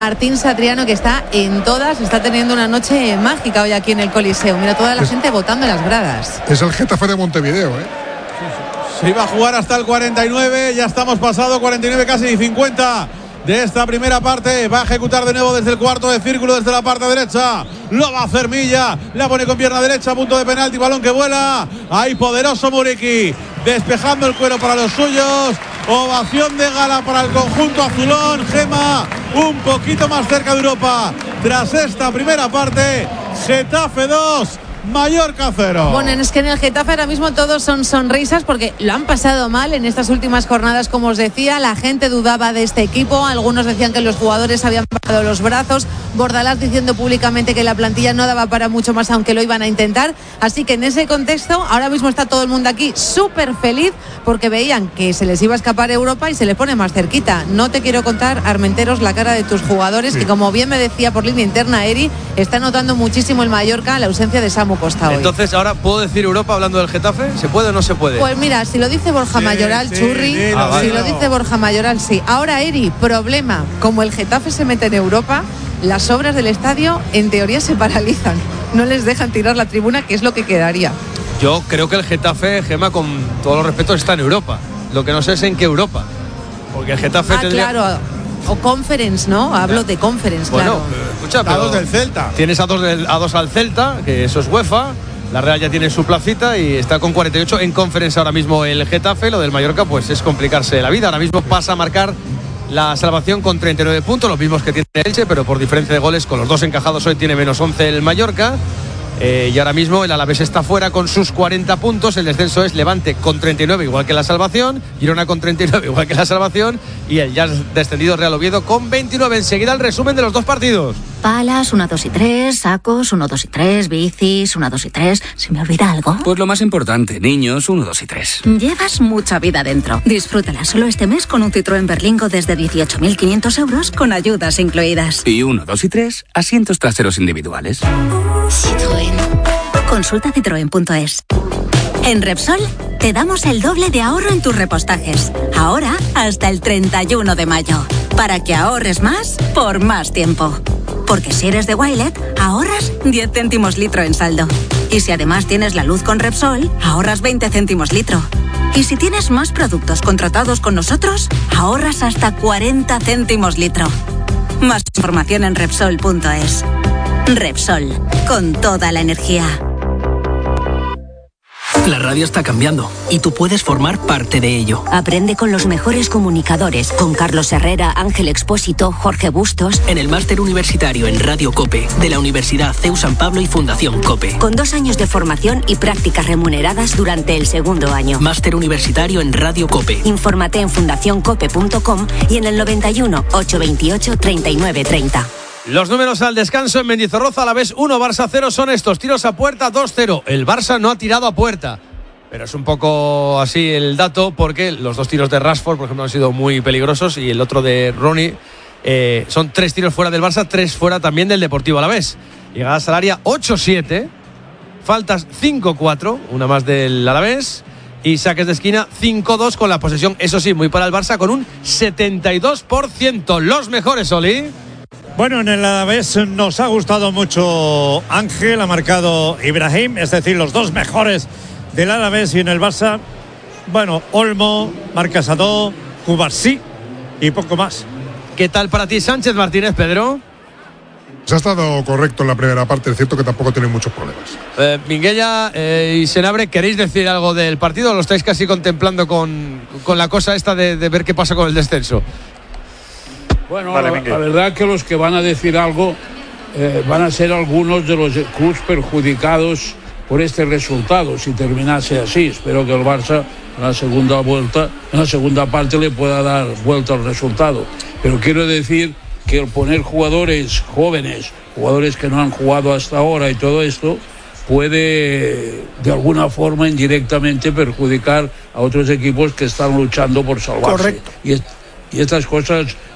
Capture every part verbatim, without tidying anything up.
Martín Satriano, que está en todas, está teniendo una noche mágica hoy aquí en el Coliseo. Mira, toda la es, gente votando en las gradas. Es el Getafe de Montevideo, ¿eh? Se iba a jugar hasta el cuarenta y nueve, ya estamos pasado cuarenta y nueve, casi cincuenta de esta primera parte. Va a ejecutar de nuevo desde el cuarto de círculo, desde la parte derecha. Lo va a hacer Milla, la pone con pierna derecha, punto de penalti, balón que vuela. Ahí poderoso Muriqui, despejando el cuero para los suyos. Ovación de gala para el conjunto azulón. Gema un poquito más cerca de Europa tras esta primera parte. Getafe dos, Mallorca cero. Bueno, es que en el Getafe ahora mismo todos son sonrisas porque lo han pasado mal en estas últimas jornadas, como os decía. La gente dudaba de este equipo, algunos decían que los jugadores habían bajado los brazos, Bordalás diciendo públicamente que la plantilla no daba para mucho más, aunque lo iban a intentar. Así que en ese contexto ahora mismo está todo el mundo aquí súper feliz porque veían que se les iba a escapar Europa y se les pone más cerquita. No te quiero contar, Armenteros, la cara de tus jugadores, sí. Que como bien me decía por línea interna Eri, está notando muchísimo el Mallorca la ausencia de Samu Costa hoy. Entonces, ahora puedo decir Europa hablando del Getafe. ¿Se puede o no se puede? Pues mira, si lo dice Borja sí, Mayoral, sí, Churri, sí, ah, vale. Si lo dice Borja Mayoral, sí. Ahora, Eri, problema, como el Getafe se mete en Europa, las obras del estadio en teoría se paralizan. No les dejan tirar la tribuna, que es lo que quedaría. Yo creo que el Getafe, Gema, con todos los respetos, está en Europa. Lo que no sé es en qué Europa. Porque el Getafe ah, tendría... claro. O Conference, ¿no? Hablo de Conference, bueno, claro. Bueno, escucha, pero a dos del Celta. Tienes a dos, del, a dos al Celta, que eso es UEFA. La Real ya tiene su placita y está con cuarenta y ocho en Conference ahora mismo el Getafe. Lo del Mallorca, pues es complicarse la vida. Ahora mismo pasa a marcar la salvación con treinta y nueve puntos, los mismos que tiene Elche, pero por diferencia de goles, con los dos encajados hoy tiene menos once el Mallorca. Eh, y ahora mismo el Alavés está fuera con sus cuarenta puntos. El descenso es Levante con treinta y nueve, igual que la salvación. Girona con treinta y nueve, igual que la salvación. Y el ya descendido Real Oviedo con veintinueve. Enseguida el resumen de los dos partidos. Palas, uno, dos y tres. Sacos, uno, dos y tres. Bicis, uno, dos y tres. ¿Se me olvida algo? Pues lo más importante, niños, uno, dos y tres. Llevas mucha vida dentro. Disfrútala solo este mes con un Citroën Berlingo desde dieciocho mil quinientos euros con ayudas incluidas. Y uno, dos y tres, asientos traseros individuales. Citroën. Consulta citroen punto es. En Repsol te damos el doble de ahorro en tus repostajes. Ahora hasta el treinta y uno de mayo. Para que ahorres más por más tiempo. Porque si eres de Wilet, ahorras diez céntimos litro en saldo. Y si además tienes la luz con Repsol, ahorras veinte céntimos litro. Y si tienes más productos contratados con nosotros, ahorras hasta cuarenta céntimos litro. Más información en Repsol punto es. Repsol, con toda la energía. La radio está cambiando y tú puedes formar parte de ello. Aprende con los mejores comunicadores, con Carlos Herrera, Ángel Expósito, Jorge Bustos. En el máster universitario en Radio COPE de la Universidad C E U San Pablo y Fundación COPE. Con dos años de formación y prácticas remuneradas durante el segundo año. Máster universitario en Radio COPE. Infórmate en fundación cope punto com y en el noventa y uno, ochocientos veintiocho, treinta y nueve treinta. Los números al descanso en Mendizorroza, Alavés uno, Barça cero son estos. Tiros a puerta, dos cero. El Barça no ha tirado a puerta. Pero es un poco así el dato porque los dos tiros de Rashford, por ejemplo, han sido muy peligrosos y el otro de Ronnie eh, son tres tiros fuera del Barça, tres fuera también del Deportivo Alavés. Llegadas al área ocho siete, faltas cinco cuatro, una más del Alavés y saques de esquina cinco dos con la posesión, eso sí, muy para el Barça con un setenta y dos por ciento. Los mejores, Oli. Bueno, en el Alavés nos ha gustado mucho Ángel, ha marcado Ibrahim, es decir, los dos mejores del Alavés. Y en el Barça, bueno, Olmo, Marc Sadó, Cubarsí y poco más. ¿Qué tal para ti Sánchez Martínez, Pedro? Se ha estado correcto en la primera parte, es cierto que tampoco tiene muchos problemas. Eh, Minguella eh, y Senabre, ¿queréis decir algo del partido o lo estáis casi contemplando con, con la cosa esta de, de ver qué pasa con el descenso? Bueno, vale, la, la verdad que los que van a decir algo eh, van a ser algunos de los clubes perjudicados por este resultado, si terminase así. Espero que el Barça en la segunda vuelta, en la segunda parte le pueda dar vuelta al resultado. Pero quiero decir que el poner jugadores jóvenes, jugadores que no han jugado hasta ahora y todo esto, puede de alguna forma indirectamente perjudicar a otros equipos que están luchando por salvarse. Correcto. Y, y estas cosas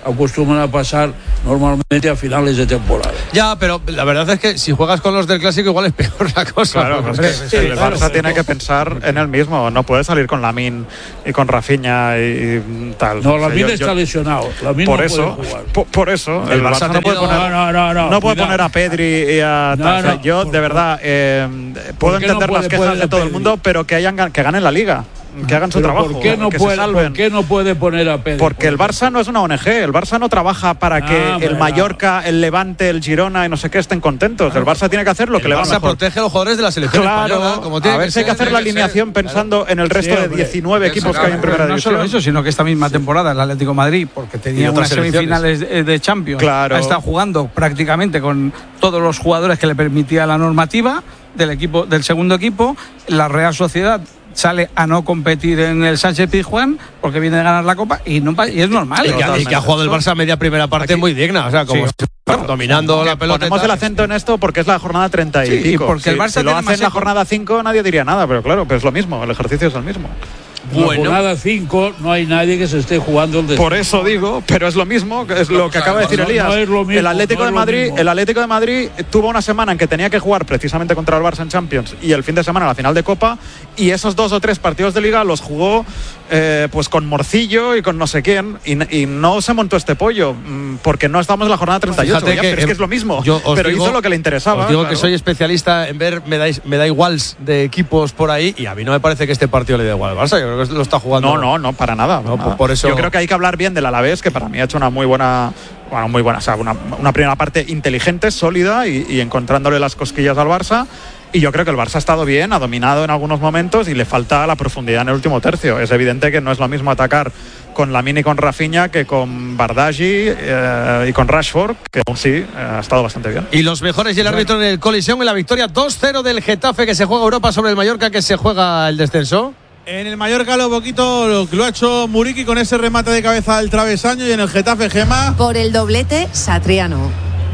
acostumbran a pasar normalmente a finales de temporada. Ya, pero la verdad es que si juegas con los del Clásico igual es peor la cosa. Claro, pues es que, sí, el Barça claro, tiene que pensar en él mismo, no puede salir con Lamine y con Rafinha y, y tal. No, Lamine está yo, lesionado, Lamine por no eso, puede jugar. Por, por eso, el, el Barça, Barça no puede poner, no, no, no, no, no puede poner a Pedri y a no, no, yo de verdad eh, puedo entender no puede, las quejas de todo Pedri? el mundo, pero que hayan que ganen la Liga. Que hagan su Pero trabajo. ¿por qué, no que puede, se salven? ¿Por qué no puede poner a Pedri? Porque el Barça no es una O N G. El Barça no trabaja para ah, que el Mallorca, el Levante, el Girona y no sé qué estén contentos. Claro. El Barça tiene que hacer lo que el le va mejor. mejor. Protege a los jugadores de la selección claro, española. Como tiene a ver que si hay que ser, hacer la alineación ser. pensando claro. en el resto sí, de diecinueve equipos que hay en primera división. No solo eso, sino que esta misma temporada el Atlético de Madrid, porque tenía unas semifinales de, de Champions, claro. ha estado jugando prácticamente con todos los jugadores que le permitía la normativa del equipo, del segundo equipo. La Real Sociedad sale a no competir en el Sánchez Pizjuán porque viene de ganar la Copa y no y es normal. Y que, y que ha jugado el Barça media primera parte Aquí. muy digna, o sea, como sí. dominando la pelota. Ponemos el acento en esto porque es la jornada treinta y sí, pico. Y porque sí, el Barça si lo hace en la eco. jornada cinco nadie diría nada, pero claro, pues es lo mismo, el ejercicio es el mismo. Bueno. En la jornada cinco no hay nadie que se esté jugando el descenso. Por eso digo, pero es lo mismo, es lo que acaba de decir no, Elías. No es lo mismo, el Atlético no de Madrid, es el Atlético de Madrid tuvo una semana en que tenía que jugar precisamente contra el Barça en Champions y el fin de semana la final de Copa, y esos dos o tres partidos de Liga los jugó eh, pues con Morcillo y con no sé quién, y, y no se montó este pollo porque no estamos en la jornada treinta y ocho, ya, que, pero es que es lo mismo. Pero digo, hizo lo que le interesaba. Os digo claro. que soy especialista en ver me dais me da iguals de equipos por ahí, y a mí no me parece que este partido le dé igual al Barça. Yo creo que lo está jugando. No, no, no, para nada. No, nada. Por eso... Yo creo que hay que hablar bien del Alavés, que para mí ha hecho una muy buena, bueno, muy buena, o sea, una, una primera parte inteligente, sólida y, y encontrándole las cosquillas al Barça. Y yo creo que el Barça ha estado bien, ha dominado en algunos momentos y le falta la profundidad en el último tercio. Es evidente que no es lo mismo atacar con Lamine y con Rafinha que con Bardghji eh, y con Rashford, que aún sí eh, ha estado bastante bien. Y los mejores y el árbitro en el Coliseum en la victoria dos cero del Getafe, que se juega Europa sobre el Mallorca, que se juega el descenso. En el Mallorca lo poquito lo que lo ha hecho Muriqui con ese remate de cabeza al travesaño, y en el Getafe, Gemma. Por el doblete, Satriano.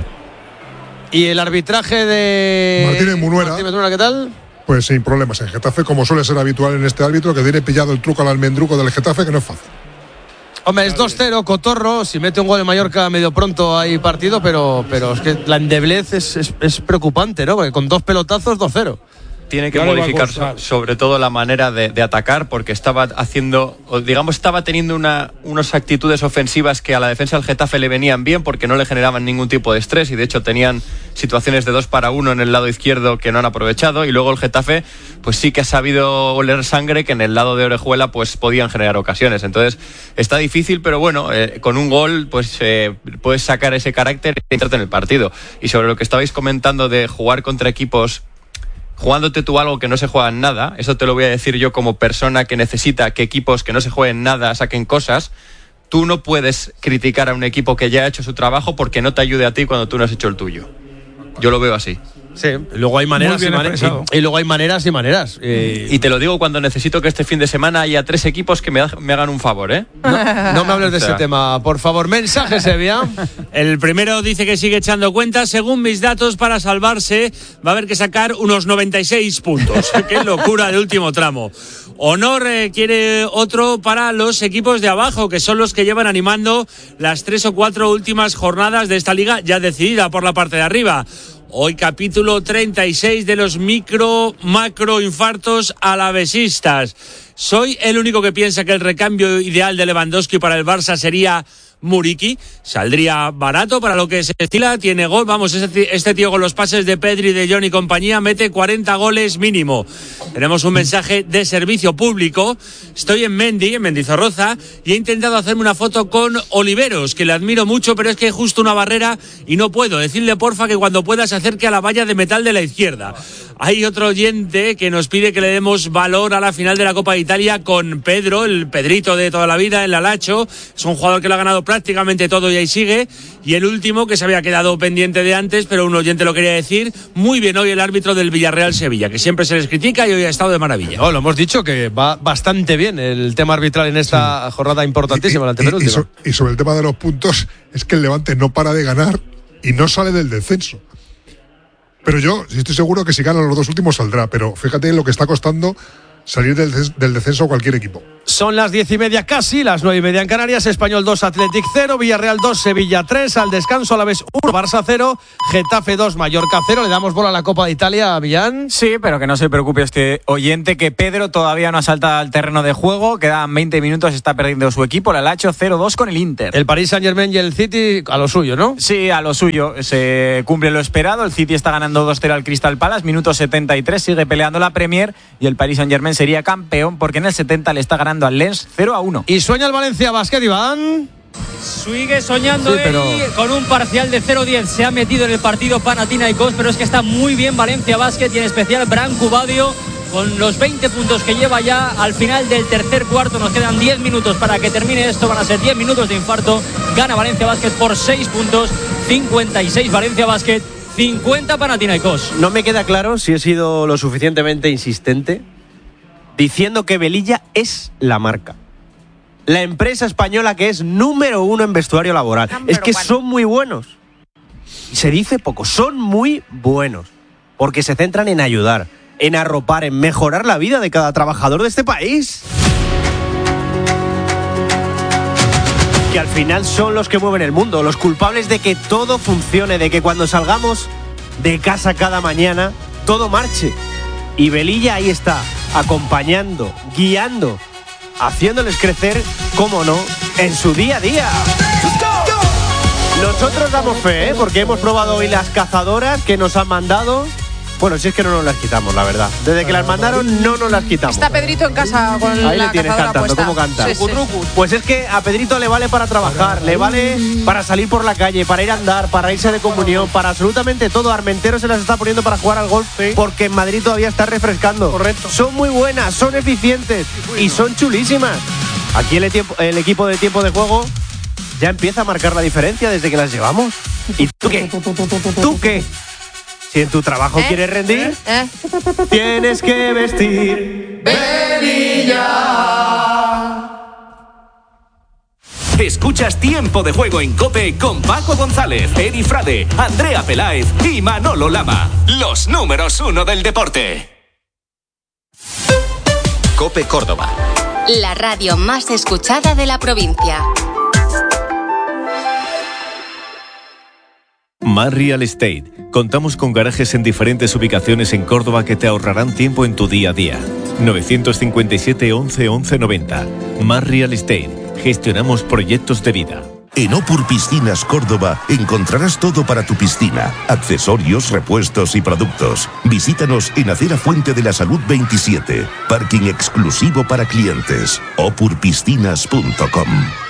Y el arbitraje de Martínez Munuera. Martínez Munuera, ¿qué tal? Pues sin problemas en Getafe, como suele ser habitual en este árbitro, que tiene pillado el truco al almendruco del Getafe, que no es fácil. Hombre, es dos cero, Cotorro. Si mete un gol en Mallorca medio pronto hay partido, pero, pero es que la endeblez es, es, es preocupante, ¿no? Porque con dos pelotazos, dos cero. Tiene que modificar so, sobre todo la manera de, de atacar, porque estaba haciendo, o digamos, estaba teniendo una, unas actitudes ofensivas que a la defensa del Getafe le venían bien porque no le generaban ningún tipo de estrés, y de hecho tenían situaciones de dos para uno en el lado izquierdo que no han aprovechado, y luego el Getafe pues sí que ha sabido oler sangre, que en el lado de Orejuela pues podían generar ocasiones. Entonces está difícil, pero bueno, eh, con un gol pues eh, puedes sacar ese carácter y entrarte en el partido. Y sobre lo que estabais comentando de jugar contra equipos jugándote tú algo que no se juega en nada, eso te lo voy a decir yo como persona que necesita que equipos que no se jueguen nada saquen cosas. Tú no puedes criticar a un equipo que ya ha hecho su trabajo porque no te ayude a ti cuando tú no has hecho el tuyo. Yo lo veo así. Sí, luego hay maneras y, maneras y, y luego hay maneras y maneras. Eh, y te lo digo cuando necesito que este fin de semana haya tres equipos que me, me hagan un favor, ¿eh? No, no me hables de o sea. ese tema, por favor. Mensaje, Sevilla. El primero dice que sigue echando cuentas. Según mis datos, para salvarse va a haber que sacar unos noventa y seis puntos. Qué locura de último tramo. Honor eh, quiere otro para los equipos de abajo, que son los que llevan animando las tres o cuatro últimas jornadas de esta liga ya decidida por la parte de arriba. Hoy capítulo treinta y seis de los micro, macro infartos alavesistas. Soy el único que piensa que el recambio ideal de Lewandowski para el Barça sería Muriqui. Saldría barato para lo que se estila, tiene gol, vamos, este, este tío con los pases de Pedri, de John y compañía mete cuarenta goles mínimo. Tenemos un mensaje de servicio público. Estoy en Mendy, en Mendizorroza, y he intentado hacerme una foto con Oliveros, que le admiro mucho, pero es que hay justo una barrera y no puedo. Decirle porfa que cuando pueda se acerque a la valla de metal de la izquierda. Hay otro oyente que nos pide que le demos valor a la final de la Copa de Italia con Pedro, el Pedrito de toda la vida, el Alacho. Es un jugador que lo ha ganado prácticamente todo y ahí sigue. Y el último, que se había quedado pendiente de antes, pero un oyente lo quería decir, muy bien hoy el árbitro del Villarreal Sevilla, que siempre se les critica y hoy ha estado de maravilla. No, lo hemos dicho que va bastante bien el tema arbitral en esta sí. jornada importantísima, y, la antepenúltima. Y, y, so, y sobre el tema de los puntos, es que el Levante no para de ganar y no sale del descenso. Pero yo estoy seguro que si ganan los dos últimos saldrá, pero fíjate lo que está costando salir del, del descenso a cualquier equipo. Son las diez y media casi, las nueve y media en Canarias. Español dos, Athletic cero, Villarreal dos, Sevilla tres. Al descanso, Alavés uno, Barça cero, Getafe dos, Mallorca cero. Le damos bola a la Copa de Italia a Millán. Sí, pero que no se preocupe este oyente, que Pedro todavía no ha saltado al terreno de juego. Quedan veinte minutos, está perdiendo su equipo. La Lazio cero dos con el Inter. El Paris Saint-Germain y el City a lo suyo, ¿no? Sí, a lo suyo. Se cumple lo esperado. El City está ganando dos cero al Crystal Palace. Minuto setenta y tres, sigue peleando la Premier. Y el Paris Saint-Germain sería campeón porque en el setenta le está ganando al Lens cero a uno. Y sueña el Valencia Basket, Iván. Sigue soñando sí, pero... él con un parcial de cero diez. Se ha metido en el partido Panathinaikos, pero es que está muy bien Valencia Basket y en especial Branco Badio con los veinte puntos que lleva ya al final del tercer cuarto. Nos quedan diez minutos para que termine esto. Van a ser diez minutos de infarto. Gana Valencia Basket por seis puntos. cincuenta y seis Valencia Basket, cincuenta Panathinaikos. No me queda claro si he sido lo suficientemente insistente diciendo que Velilla es la marca. La empresa española que es número uno en vestuario laboral. Number es que one. Son muy buenos. Y se dice poco, son muy buenos. Porque se centran en ayudar, en arropar, en mejorar la vida de cada trabajador de este país. Que al final son los que mueven el mundo, los culpables de que todo funcione, de que cuando salgamos de casa cada mañana, todo marche. Y Velilla ahí está, acompañando, guiando, haciéndoles crecer, cómo no, en su día a día. Nosotros damos fe, ¿eh? Porque hemos probado hoy las cazadoras que nos han mandado. Bueno, si es que no nos las quitamos, la verdad. Desde que las mandaron no nos las quitamos. Está Pedrito en casa con Ahí la le tienes cazadora cantando, puesta. ¿cómo canta? Sí, sí. Pues es que a Pedrito le vale para trabajar, le vale para salir por la calle, para ir a andar, para irse de comunión, para absolutamente todo. Armentero se las está poniendo para jugar al golf, sí, porque en Madrid todavía está refrescando. Correcto. Son muy buenas, son eficientes y son chulísimas. Aquí el, tiempo, el equipo de tiempo de juego ya empieza a marcar la diferencia desde que las llevamos. ¿Y tú qué? ¿Tú qué? Si en tu trabajo ¿Eh? quieres rendir, ¿Eh? tienes que vestir Velilla. Escuchas Tiempo de Juego en COPE con Paco González, Eri Frade, Andrea Peláez y Manolo Lama. Los números uno del deporte. COPE Córdoba. La radio más escuchada de la provincia. Mar Real Estate. Contamos con garajes en diferentes ubicaciones en Córdoba que te ahorrarán tiempo en tu día a día. nueve cinco siete, once, once, noventa. Mar Real Estate. Gestionamos proyectos de vida. En Opur Piscinas Córdoba encontrarás todo para tu piscina, accesorios, repuestos y productos. Visítanos en Acera Fuente de la Salud veintisiete. Parking exclusivo para clientes. opur piscinas punto com.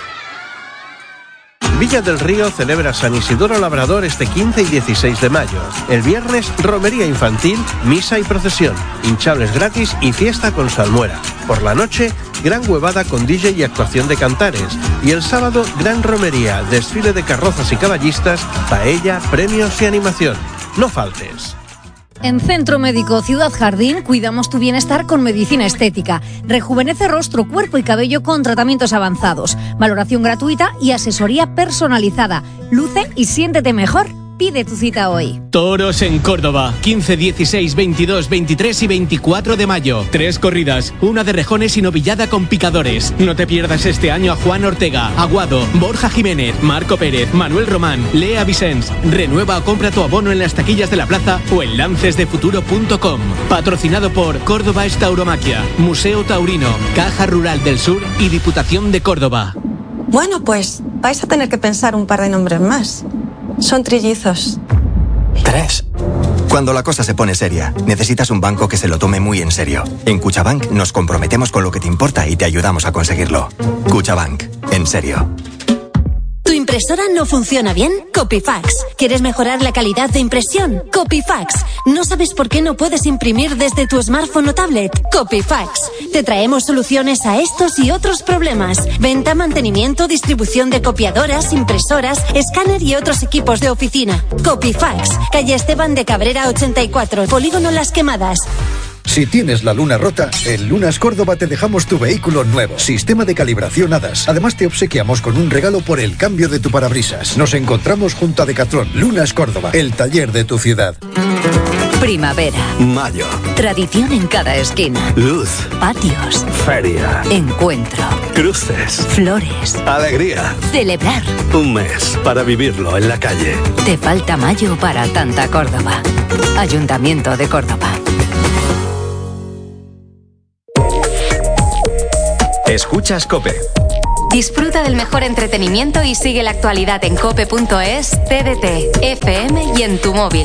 Villa del Río celebra San Isidoro Labrador este quince y dieciséis de mayo. El viernes, romería infantil, misa y procesión, hinchables gratis y fiesta con salmuera. Por la noche, gran huevada con D J y actuación de cantares. Y el sábado, gran romería, desfile de carrozas y caballistas, paella, premios y animación. No faltes. En Centro Médico Ciudad Jardín cuidamos tu bienestar con medicina estética. Rejuvenece rostro, cuerpo y cabello con tratamientos avanzados. Valoración gratuita y asesoría personalizada. Luce y siéntete mejor. Pide tu cita hoy. Toros en Córdoba, quince, dieciséis, veintidós, veintitrés y veinticuatro de mayo. Tres corridas, una de rejones y novillada con picadores. No te pierdas este año a Juan Ortega, Aguado, Borja Jiménez, Marco Pérez, Manuel Román, Lea Vicens. Renueva o compra tu abono en las taquillas de la plaza o en lances de futuro punto com. Patrocinado por Córdoba es Tauromaquia, Museo Taurino, Caja Rural del Sur y Diputación de Córdoba. Bueno, pues vais a tener que pensar un par de nombres más. Son trillizos. Tres. Cuando la cosa se pone seria, necesitas un banco que se lo tome muy en serio. En Cuchabank nos comprometemos con lo que te importa y te ayudamos a conseguirlo. Cuchabank, en serio. ¿Tu impresora no funciona bien? Copifax. ¿Quieres mejorar la calidad de impresión? Copifax. ¿No sabes por qué no puedes imprimir desde tu smartphone o tablet? Copifax. Te traemos soluciones a estos y otros problemas. Venta, mantenimiento, distribución de copiadoras, impresoras, escáner y otros equipos de oficina. Copifax. Calle Esteban de Cabrera ochenta y cuatro, Polígono Las Quemadas. Si tienes la luna rota, en Lunas Córdoba te dejamos tu vehículo nuevo. Sistema de calibración Hadas. Además te obsequiamos con un regalo por el cambio de tu parabrisas. Nos encontramos junto a Decatrón. Lunas Córdoba, el taller de tu ciudad. Primavera. Mayo. Tradición en cada esquina. Luz. Patios. Feria. Encuentro. Cruces. Flores. Alegría. Celebrar. Un mes para vivirlo en la calle. Te falta mayo para tanta Córdoba. Ayuntamiento de Córdoba. Escuchas COPE. Disfruta del mejor entretenimiento y sigue la actualidad en cope punto es, T D T, F M y en tu móvil.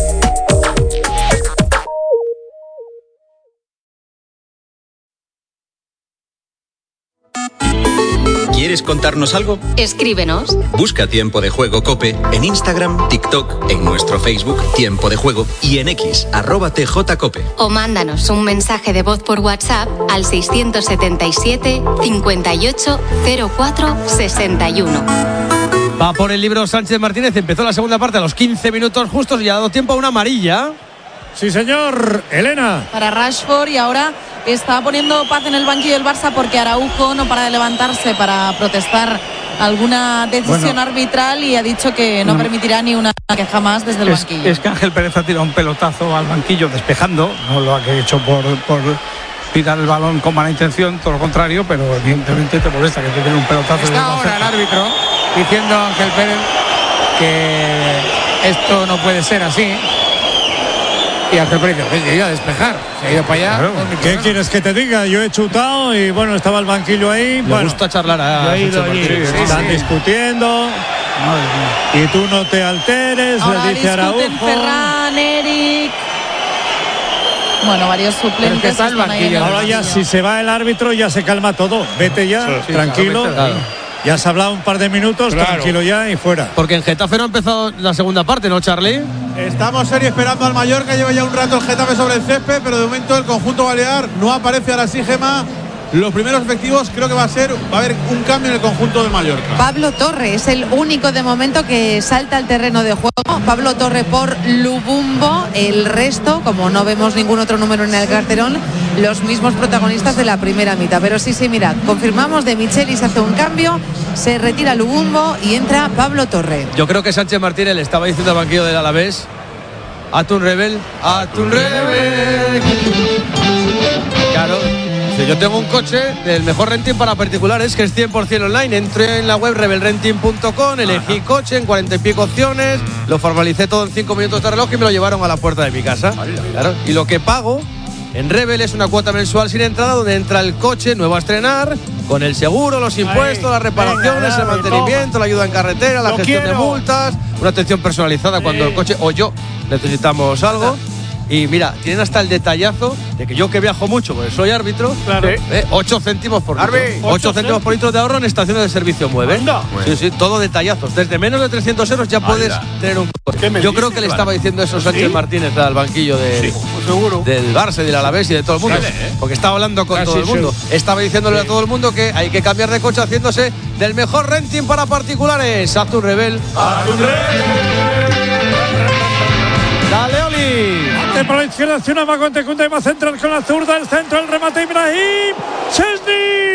¿Quieres contarnos algo? Escríbenos. Busca Tiempo de Juego COPE en Instagram, TikTok, en nuestro Facebook Tiempo de Juego y en X, arroba tjcope. O mándanos un mensaje de voz por WhatsApp al seiscientos setenta y siete, cincuenta y ocho, cero cuatro, sesenta y uno. Va por el libro Sánchez Martínez. Empezó la segunda parte a los quince minutos justos y ha dado tiempo a una amarilla. Sí, señor. Elena. Para Rashford, y ahora está poniendo paz en el banquillo del Barça porque Araujo no para de levantarse para protestar alguna decisión bueno, arbitral y ha dicho que no, no permitirá ni una queja más desde el es, banquillo. Es que Ángel Pérez ha tirado un pelotazo al banquillo despejando, no lo ha hecho por, por tirar el balón con mala intención, todo lo contrario, pero evidentemente te molesta que te den un pelotazo. Está ahora el árbitro diciendo a Ángel Pérez que esto no puede ser así. Y Ángel Pérez dice, iba a despejar, se ha ido para allá. Claro. ¿Qué quieres que te diga? Yo he chutado y bueno, estaba el banquillo ahí. Me bueno, gusta charlar a sí, están sí. discutiendo. Y tú no te alteres, ahora le dice Araujo. Ferran, Eric. Bueno, varios suplentes. Está el banquillo. Ahora ya si se va el árbitro ya se calma todo. Vete ya, sí, sí, tranquilo. Claro. Ya has hablado un par de minutos, claro. Tranquilo ya y fuera. Porque en Getafe no ha empezado la segunda parte, ¿no, Charlie? Estamos serio esperando al Mallorca, lleva ya un rato el Getafe sobre el césped, pero de momento el conjunto balear no aparece. Ahora sí, Gema. Los primeros efectivos creo que va a ser, va a haber un cambio en el conjunto de Mallorca. Pablo Torre es el único de momento que salta al terreno de juego. Pablo Torre por Lubumbo. El resto, como no vemos ningún otro número en el carterón, los mismos protagonistas de la primera mitad. Pero sí, sí, mirad, confirmamos, de Michelis hace un cambio, se retira Lubumbo y entra Pablo Torre. Yo creo que Sánchez Martínez le estaba diciendo al banquillo del Alavés: Atún Rebel, Atún Rebel. Claro. Yo tengo un coche del mejor renting para particulares que es cien por ciento online. Entré en la web rebel renting punto com, elegí Ajá. coche en cuarenta y pico opciones, lo formalicé todo en cinco minutos de reloj y me lo llevaron a la puerta de mi casa. Claro. Y lo que pago en Rebel es una cuota mensual sin entrada donde entra el coche nuevo a estrenar, con el seguro, los impuestos, Ahí. las reparaciones, Venga, el mantenimiento, la ayuda en carretera, la lo gestión quiero. de multas, una atención personalizada sí. cuando el coche o yo necesitamos algo. Y mira, tienen hasta el detallazo de que yo que viajo mucho, porque soy árbitro, claro. eh, ocho céntimos por litro. ocho céntimos por litro de ahorro en estaciones de servicio Mueve. Bueno. Sí, sí, todo detallazos. Desde menos de trescientos euros ya Anda. puedes tener un coche. Yo creo que le estaba diciendo eso Sánchez ¿Sí? Martínez al banquillo de, sí, seguro. del Barça y del Alavés y de todo el mundo. Vale, ¿eh? Porque estaba hablando con Casi todo el mundo. Sí. Estaba diciéndole sí. a todo el mundo que hay que cambiar de coche haciéndose del mejor renting para particulares. Atún Rebel. Atún Rebel. Dale, Oli. Por la izquierda, hacia una vago ante Koundé, va a centrar con la zurda, el centro, el remate Ibrahim. Chesney.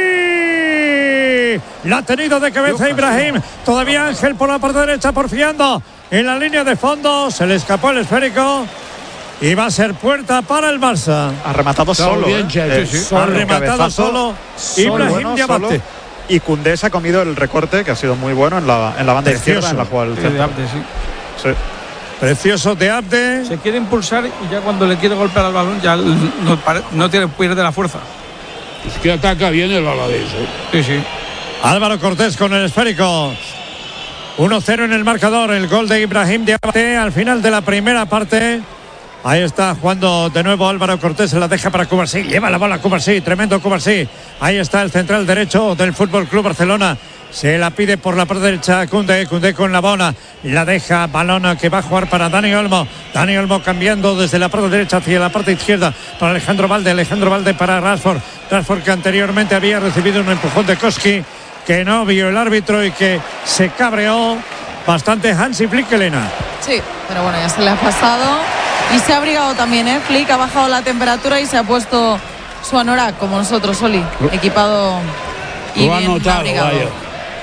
La ha tenido de cabeza Ibrahim. Todavía Ángel por la parte derecha, porfiando en la línea de fondo. Se le escapó el esférico. Y va a ser puerta para el Barça. Ha rematado solo. Bien, ¿eh? Sí, sí. Ha rematado solo Ibrahim bueno, Diabate. Y Koundé se ha comido el recorte, que ha sido muy bueno en la, en la banda Precioso. izquierda, en la jugada del centro. Sí, sí. sí. Precioso de Abde. Se quiere impulsar y ya cuando le quiere golpear al balón ya no, no tiene pierde la fuerza. Es que ataca bien el Alavés, ¿eh? Sí, sí. Álvaro Cortés con el esférico. uno cero en el marcador. El gol de Ibrahim Diabate al final de la primera parte. Ahí está jugando de nuevo Álvaro Cortés. Se la deja para Cubarsí. Lleva la bola Cubarsí. Tremendo Cubarsí. Ahí está el central derecho del Fútbol Club Barcelona. Se la pide por la parte derecha Koundé, Koundé con la bola, la deja balón que va a jugar para Dani Olmo. Dani Olmo cambiando desde la parte derecha hacia la parte izquierda para Alejandro Valde, Alejandro Valde para Rashford. Rashford que anteriormente había recibido un empujón de Koski que no vio el árbitro y que se cabreó bastante Hansi Flick, Elena. Sí, pero bueno, ya se le ha pasado y se ha abrigado también, ¿eh? Flick ha bajado la temperatura y se ha puesto su anorak como nosotros, Oli, equipado y lo bien ha notado, abrigado. Vaya.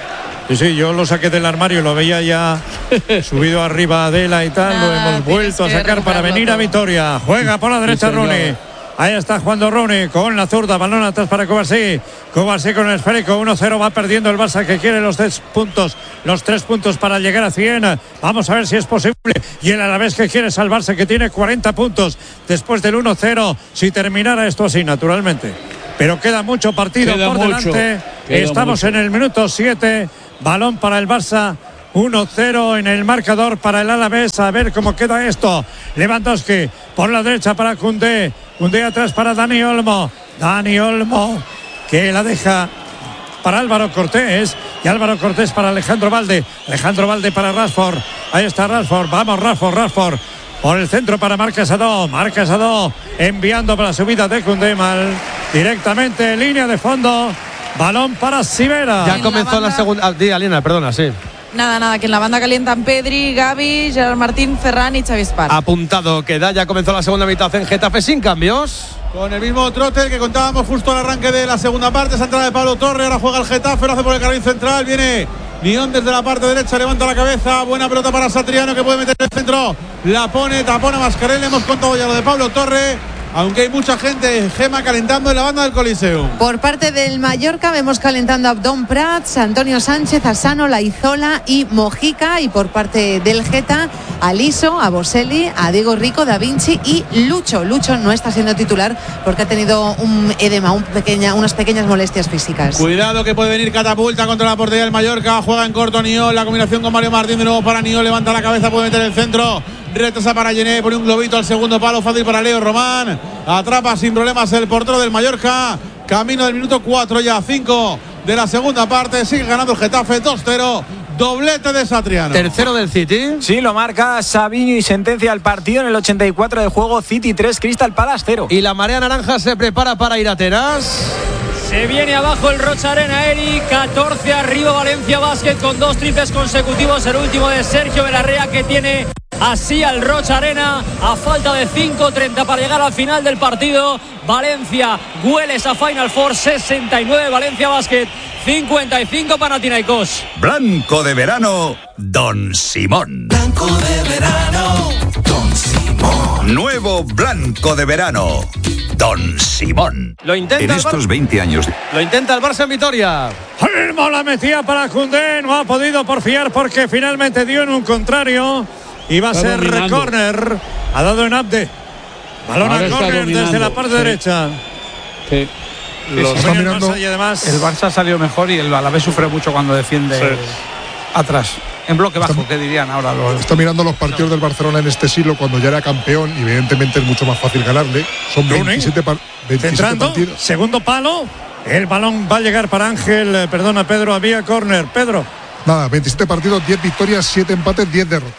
Sí, sí, yo lo saqué del armario y lo veía ya subido arriba de la y tal. Nada, lo hemos vuelto a sacar para venir todo. A Vitoria. Juega por la derecha sí, Rooney. Ahí está jugando Rooney con la zurda. Balón atrás para Kovacic. Kovacic con el esférico. uno cero va perdiendo el Barça, que quiere los tres puntos. Los tres puntos para llegar a cien. Vamos a ver si es posible. Y el Alavés, que quiere salvarse, que tiene cuarenta puntos después del uno cero. Si terminara esto así, naturalmente. Pero queda mucho partido queda por mucho, delante. Estamos mucho. En el minuto siete. Balón para el Barça. uno cero en el marcador para el Alavés. A ver cómo queda esto. Lewandowski por la derecha para Koundé. Koundé atrás para Dani Olmo. Dani Olmo que la deja para Álvaro Cortés. Y Álvaro Cortés para Alejandro Valde. Alejandro Valde para Rashford. Ahí está Rashford. Vamos Rashford, Rashford. Por el centro para Marc Sadó. Marc Sadó enviando para la subida de Koundé mal. Directamente en línea de fondo. Balón para Sivera. Ya comenzó la, la segunda. Ah, di, Alina, perdona, sí. Nada, nada, que en la banda calientan Pedri, Gavi, Gerard Martín, Ferran y Xavi Espar. Apuntado, que da, ya comenzó la segunda mitad en Getafe sin cambios. Con el mismo trote que contábamos justo al arranque de la segunda parte. Esa entrada de Pablo Torre, ahora juega el Getafe, lo hace por el carril central, viene Nión desde la parte derecha, levanta la cabeza, buena pelota para Satriano, que puede meter el centro, la pone, tapona Mascarell. Hemos contado ya lo de Pablo Torre. Aunque hay mucha gente, Gema, calentando en la banda del Coliseum. Por parte del Mallorca vemos calentando a Abdón Prats, Antonio Sánchez, Asano, Laizola y Mojica. Y por parte del Geta, a Liso, a Boselli, a Diego Rico, Da Vinci y Lucho. Lucho no está siendo titular porque ha tenido un edema, un pequeña, unas pequeñas molestias físicas. Cuidado que puede venir catapulta contra la portería del Mallorca. Juega en corto Niol, la combinación con Mario Martín de nuevo para Niol. Levanta la cabeza, puede meter el centro. Retrasa para Gené, pone un globito al segundo palo, fácil para Leo Román. Atrapa sin problemas el portero del Mallorca. Camino del minuto cuatro ya, cinco de la segunda parte. Sigue ganando el Getafe dos cero. Doblete de Satriano. Tercero del City. Sí, lo marca Savinho y sentencia el partido en el ochenta y cuatro de juego. City tres, Crystal Palace cero. Y la marea naranja se prepara para ir a Atenas. Se viene abajo el Rocha Arena, Eric. catorce arriba Valencia Basket con dos triples consecutivos. El último de Sergio Belarrea, que tiene así al Rocha Arena a falta de cinco treinta para llegar al final del partido. Valencia huele esa Final Four. Sesenta y nueve Valencia Basket, cincuenta y cinco Panathinaikos. Blanco de verano, Don Simón. Blanco de verano, Don Simón. Nuevo blanco de verano, Don Simón. Lo intenta en estos veinte años. Lo intenta el Barça en Vitoria. Olmo la metía para Koundé. No ha podido porfiar porque finalmente dio en un contrario. Iba a ser córner. Ha dado en Abde. Balón a córner desde la parte sí. derecha. Sí. Lo está mirando. Y además el Barça salió mejor y el Alavés sufre mucho cuando defiende sí. atrás. En bloque bajo, está, ¿qué dirían ahora? Los... Está mirando los partidos del Barcelona en este siglo cuando ya era campeón y evidentemente es mucho más fácil ganarle. Son veintisiete, par, veintisiete Centrando, partidos. Segundo palo. El balón va a llegar para Ángel. Eh, perdona, Pedro, había córner. Pedro. Nada, veintisiete partidos, diez victorias, siete empates, diez derrotas.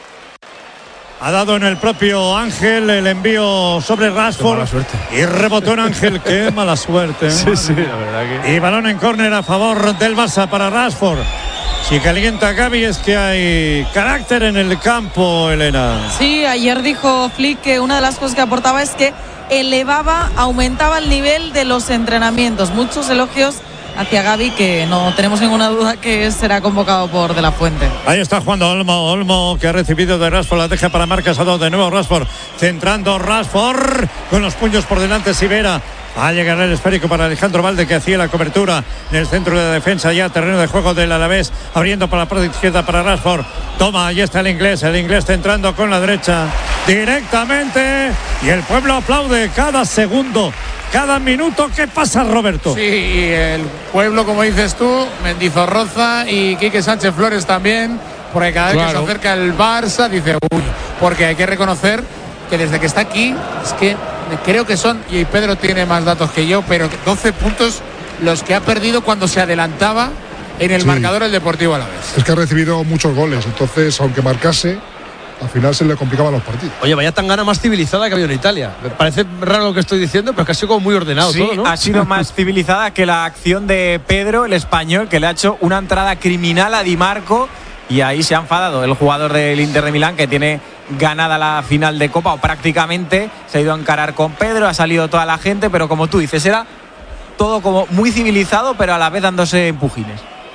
Ha dado en el propio Ángel el envío sobre Rashford y rebotó en Ángel. Qué mala suerte. Sí, sí, la verdad que... Y balón en córner a favor del Barça para Rashford. Si calienta Gavi es que hay carácter en el campo, Elena. Sí, ayer dijo Flick que una de las cosas que aportaba es que elevaba, aumentaba el nivel de los entrenamientos. Muchos elogios hacia Gavi, que no tenemos ninguna duda que será convocado por De La Fuente. Ahí está jugando Olmo, Olmo que ha recibido de Rashford, la deja para Marc Gasol, de nuevo Rashford, centrando Rashford, con los puños por delante Sivera. Va a llegar el esférico para Alejandro Valde, que hacía la cobertura en el centro de defensa, ya terreno de juego del Alavés, abriendo para la parte izquierda para Rashford. Toma, ahí está el inglés, el inglés centrando con la derecha directamente, y el pueblo aplaude cada segundo, cada minuto. ¿Qué pasa, Roberto? Sí, y el pueblo, como dices tú, Mendizorroza y Quique Sánchez Flores también, porque cada vez claro. que se acerca el Barça dice uy, porque hay que reconocer que desde que está aquí, es que creo que son, y Pedro tiene más datos que yo, pero doce puntos los que ha perdido cuando se adelantaba en el sí. marcador el Deportivo Alavés. Es que ha recibido muchos goles, entonces aunque marcase, al final se le complicaban los partidos. Oye, vaya Tangana más civilizada que ha habido en Italia. Me parece raro lo que estoy diciendo, pero es que ha sido como muy ordenado sí, todo, ¿no? Ha sido más civilizada que la acción de Pedro, el español, que le ha hecho una entrada criminal a Di Marco, y ahí se ha enfadado el jugador del Inter de Milán, que tiene ganada la final de Copa, o prácticamente. Se ha ido a encarar con Pedro, ha salido toda la gente, pero como tú dices, era todo como muy civilizado, pero a la vez dándose empujines.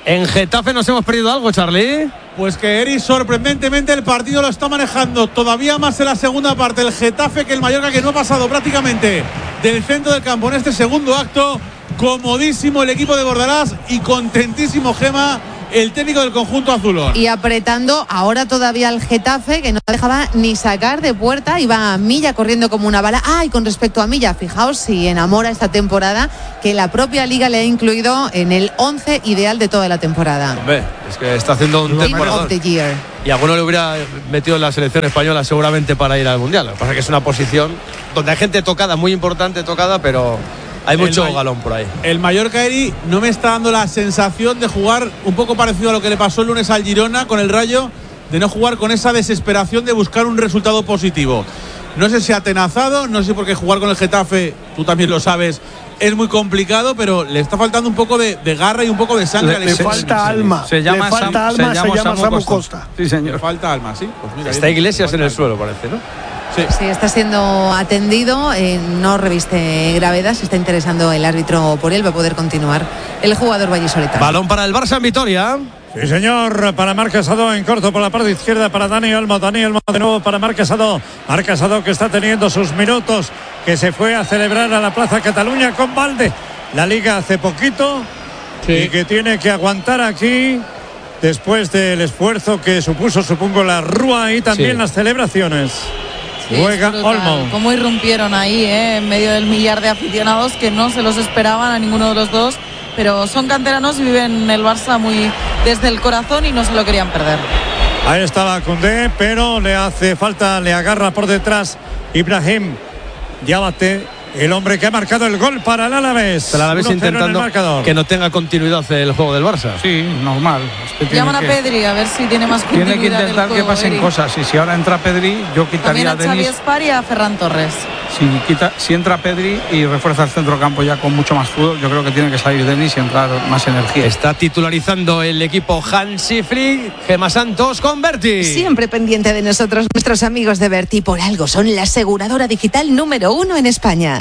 En Getafe nos hemos perdido algo, Charlie. Pues que Eri, sorprendentemente, el partido lo está manejando todavía más en la segunda parte el Getafe que el Mallorca, que no ha pasado prácticamente del centro del campo en este segundo acto. Comodísimo el equipo de Bordalás y contentísimo Gema, el técnico del conjunto azulón. Y apretando ahora todavía al Getafe, que no dejaba ni sacar de puerta, iba a Milla corriendo como una bala. Ah, y con respecto a Milla, fijaos si enamora esta temporada, que la propia Liga le ha incluido en el once ideal de toda la temporada. Hombre, es que está haciendo un temporadón. Y a alguno le hubiera metido en la selección española seguramente para ir al Mundial. Lo que pasa es que es una posición donde hay gente tocada, muy importante tocada, pero hay mucho el, galón por ahí. El Mallorca, Eri, no me está dando la sensación de jugar un poco parecido a lo que le pasó el lunes al Girona con el Rayo, de no jugar con esa desesperación de buscar un resultado positivo. No sé si ha atenazado, no sé por qué jugar con el Getafe, tú también lo sabes, es muy complicado, pero le está faltando un poco de, de garra y un poco de sangre. Le, le falta alma. Se llama le falta Sam, alma, se llama, se llama Samu Costa. Costa. Sí, señor. Le falta alma, sí. Pues mira, está Iglesias en el suelo, parece, ¿no? Sí. sí, está siendo atendido, eh, no reviste gravedad, se está interesando el árbitro por él, va a poder continuar el jugador vallisoletano. Balón para el Barça en Vitoria. Sí, señor, para Marc Casado en corto por la parte izquierda para Dani Olmo. Dani Olmo de nuevo para Marc Casado. Marc Casado que está teniendo sus minutos, que se fue a celebrar a la Plaza Cataluña con Valde. La Liga hace poquito sí. y que tiene que aguantar aquí después del esfuerzo que supuso, supongo, la Rúa y también sí. las celebraciones. Sí, juega Olmo. Cómo irrumpieron ahí, eh, en medio del millar de aficionados que no se los esperaban a ninguno de los dos, pero son canteranos y viven el Barça muy desde el corazón y no se lo querían perder. Ahí estaba Koundé, pero le hace falta, le agarra por detrás Ibrahim Diabate, el hombre que ha marcado el gol para el Alavés. El Alavés intentando que no tenga continuidad el juego del Barça. Sí, normal. Es que Llaman a Pedri a ver si tiene más continuidad. Tiene que intentar que pasen Pedri. cosas. Y si ahora entra Pedri, yo quitaría a Denis. Xavi Espar y a Ferran Torres. Si, quita, si entra Pedri y refuerza el centrocampo ya con mucho más fútbol, yo creo que tiene que salir Denis y entrar más energía. Está titularizando el equipo Hansi Flick. Gema Santos con Berti. Siempre pendiente de nosotros, nuestros amigos de Berti. Por algo son la aseguradora digital número uno en España.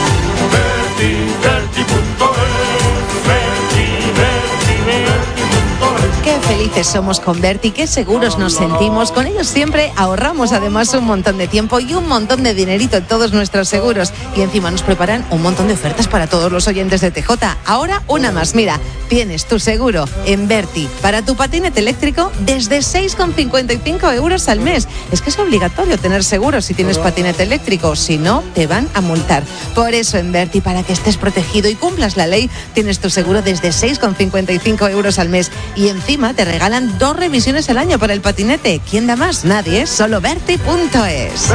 Berti, Berti punto es, Berti, Berti, Berti punto es. Qué felices somos con Berti, qué seguros nos sentimos. Con ellos siempre ahorramos además un montón de tiempo y un montón de dinerito en todos nuestros seguros. Y encima nos preparan un montón de ofertas para todos los oyentes de T J. Ahora una más, mira, tienes tu seguro en Berti para tu patinete eléctrico desde seis con cincuenta y cinco euros al mes. Es que es obligatorio tener seguro si tienes patinete eléctrico, si no te van a multar. Por eso en Berti, para que estés protegido y cumplas la ley, tienes tu seguro desde seis con cincuenta y cinco euros al mes. Y encima te regalan dos revisiones al año para el patinete. ¿Quién da más? Nadie, solo Berti punto es.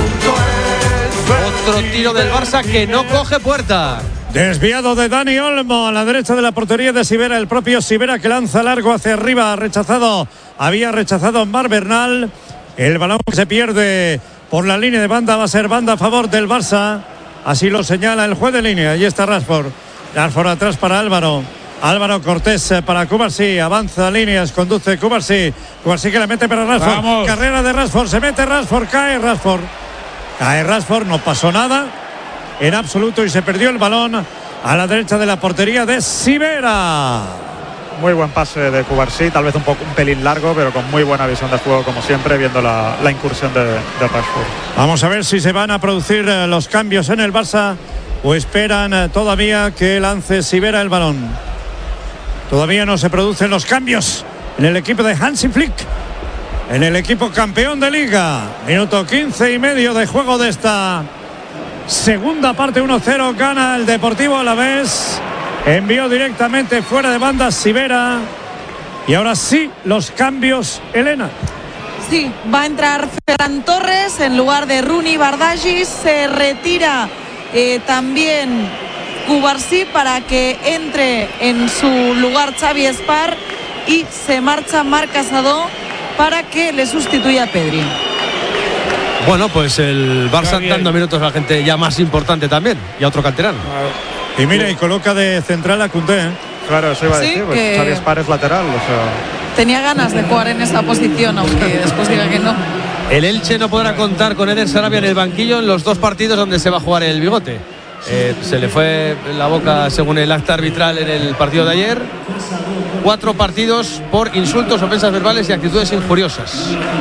Otro tiro del Barça que no coge puerta. Desviado de Dani Olmo a la derecha de la portería de Sivera, el propio Sivera que lanza largo hacia arriba, rechazado, había rechazado Mar Bernal. El balón que se pierde por la línea de banda va a ser banda a favor del Barça, así lo señala el juez de línea. Ahí está Rashford, Rashford atrás para Álvaro. Álvaro Cortés para Cubarsí, avanza líneas, conduce Cubarsí, Cubarsí que la mete para Rashford. Vamos. Carrera de Rashford, se mete Rashford, cae Rashford, cae Rashford, no pasó nada en absoluto y se perdió el balón a la derecha de la portería de Sivera. Muy buen pase de Cubarsí, tal vez un poco un pelín largo, pero con muy buena visión de juego como siempre, viendo la, la incursión de, de Rashford. Vamos a ver si se van a producir los cambios en el Barça o esperan todavía que lance Sivera el balón. Todavía no se producen los cambios en el equipo de Hansi Flick, en el equipo campeón de Liga. Minuto quince y medio de juego de esta segunda parte. Uno cero gana el Deportivo Alavés. Envió directamente fuera de banda Sivera. Y ahora sí, los cambios, Elena. Sí, va a entrar Ferran Torres en lugar de Runi Bardagis. Se retira eh, también Cubarsí para que entre en su lugar Xavi Espar y se marcha Marc Casado para que le sustituya a Pedri. Bueno, pues el Barça dando minutos a la gente ya más importante también y a otro canterano. Y mira, y coloca de central a Koundé, ¿eh? Claro, eso iba a sí, decir, pues Xavi Espar es lateral, o sea... Tenía ganas de jugar en esa posición, aunque después diga que no. El Elche no podrá contar con Eder Sarabia en el banquillo en los dos partidos donde se va a jugar el bigote. Eh, se le fue la boca según el acta arbitral en el partido de ayer. Cuatro partidos por insultos, ofensas verbales y actitudes injuriosas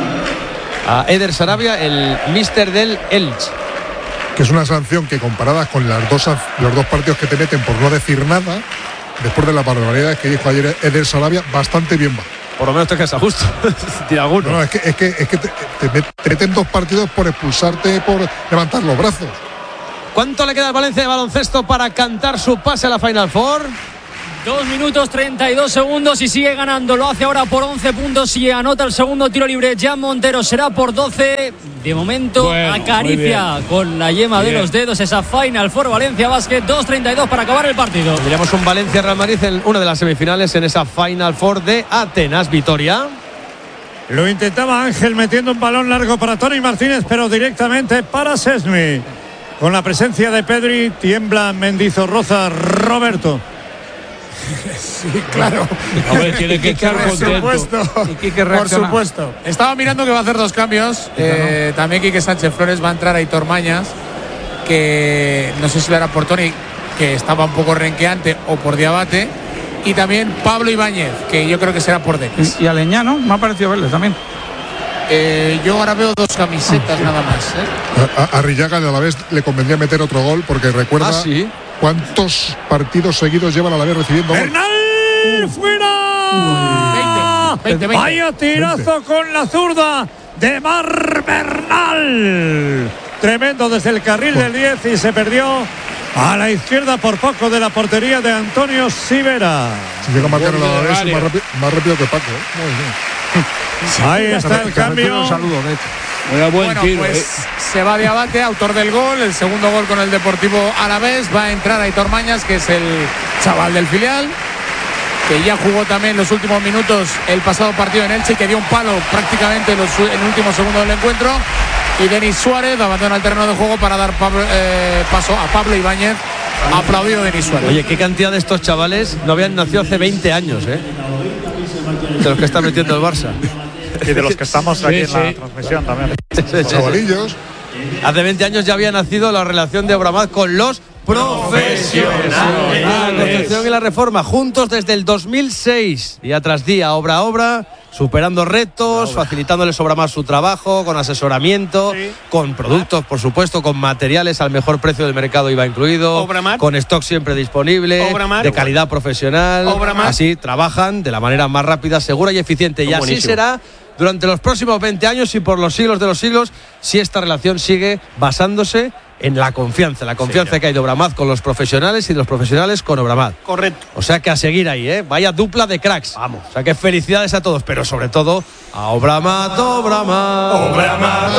a Eder Sarabia, el míster del Elche. Que es una sanción que comparadas con las dos, los dos partidos que te meten por no decir nada, después de las barbaridades que dijo ayer Eder Sarabia, bastante bien va. Por lo menos te quedas a gusto. Tira alguno. No, es que, es que, es que te, te, te meten dos partidos por expulsarte, por levantar los brazos. ¿Cuánto le queda al Valencia de baloncesto para cantar su pase a la Final Four? Dos minutos treinta y dos segundos y sigue ganando. Lo hace ahora por once puntos y anota el segundo tiro libre. Jan Montero será por doce. De momento bueno, acaricia con la yema bien. de los dedos esa Final Four Valencia Basket. dos treinta y dos para acabar el partido. Tendríamos un Valencia Real Madrid en una de las semifinales en esa Final Four de Atenas. Vitoria. Lo intentaba Ángel metiendo un balón largo para Tony Martínez, pero directamente para Szczęsny. Con la presencia de Pedri, tiembla Mendizorroza. Roberto. Sí, claro. A ver, tiene que estar contento. Por supuesto. Estaba mirando que va a hacer dos cambios. Eh, también Quique Sánchez Flores va a entrar a Aitor Mañas, que no sé si lo hará por Tony, que estaba un poco renqueante, o por Diabate. Y también Pablo Ibáñez, que yo creo que será por Denis. Y, y Aleñano, me ha parecido verle también. Eh, yo ahora veo dos camisetas ah, nada más. ¿eh? A, a Arrillaga a la vez le convendría meter otro gol, porque recuerda. Ah, ¿sí? ¿Cuántos partidos seguidos llevan a la vez recibiendo gol? ¡Bernal! ¡Fuera! veinte, veinte, veinte. Vaya tirazo veinte. Con la zurda de Mar Bernal. Tremendo desde el carril del diez y se perdió a la izquierda por poco de la portería de Antonio Sivera. Si llega a marcar a la vez más, rápido, más rápido que Paco. ¿eh? Muy bien. Ahí está el cambio. Un saludo, de hecho. Buen bueno, tiro, pues eh. se va de Abate, autor del gol, el segundo gol con el Deportivo Alavés. Va a entrar Aitor Mañas, que es el chaval del filial, que ya jugó también los últimos minutos el pasado partido en Elche, que dio un palo prácticamente en el último segundo del encuentro. Y Denis Suárez abandona el terreno de juego para dar Pablo, eh, paso a Pablo Ibáñez. Aplaudido Denis Suárez. Oye, qué cantidad de estos chavales no habían nacido hace veinte años, ¿eh? De los que está metiendo el Barça. Y de los que estamos aquí sí, en la sí. transmisión también. Sí, sí, sí, chavalillos. Hace veinte años ya había nacido la relación de Obramat con los profesionales. La Concepción y la Reforma, juntos desde el dos mil seis, día tras día, obra a obra, superando retos, facilitándoles Obramat su trabajo, con asesoramiento, sí. con productos, por supuesto, con materiales al mejor precio del mercado I V A incluido, Obramat. Con stock siempre disponible, Obramat. De calidad profesional. Obramat. Así trabajan de la manera más rápida, segura y eficiente. Y así buenísimo. Será durante los próximos veinte años y por los siglos de los siglos, si esta relación sigue basándose en la confianza, la confianza sí, que hay de Obramat con los profesionales y de los profesionales con Obramat. Correcto. O sea que a seguir ahí, ¿eh? Vaya dupla de cracks. Vamos. O sea que felicidades a todos, pero sobre todo a Obramat, Obramat. Obramat,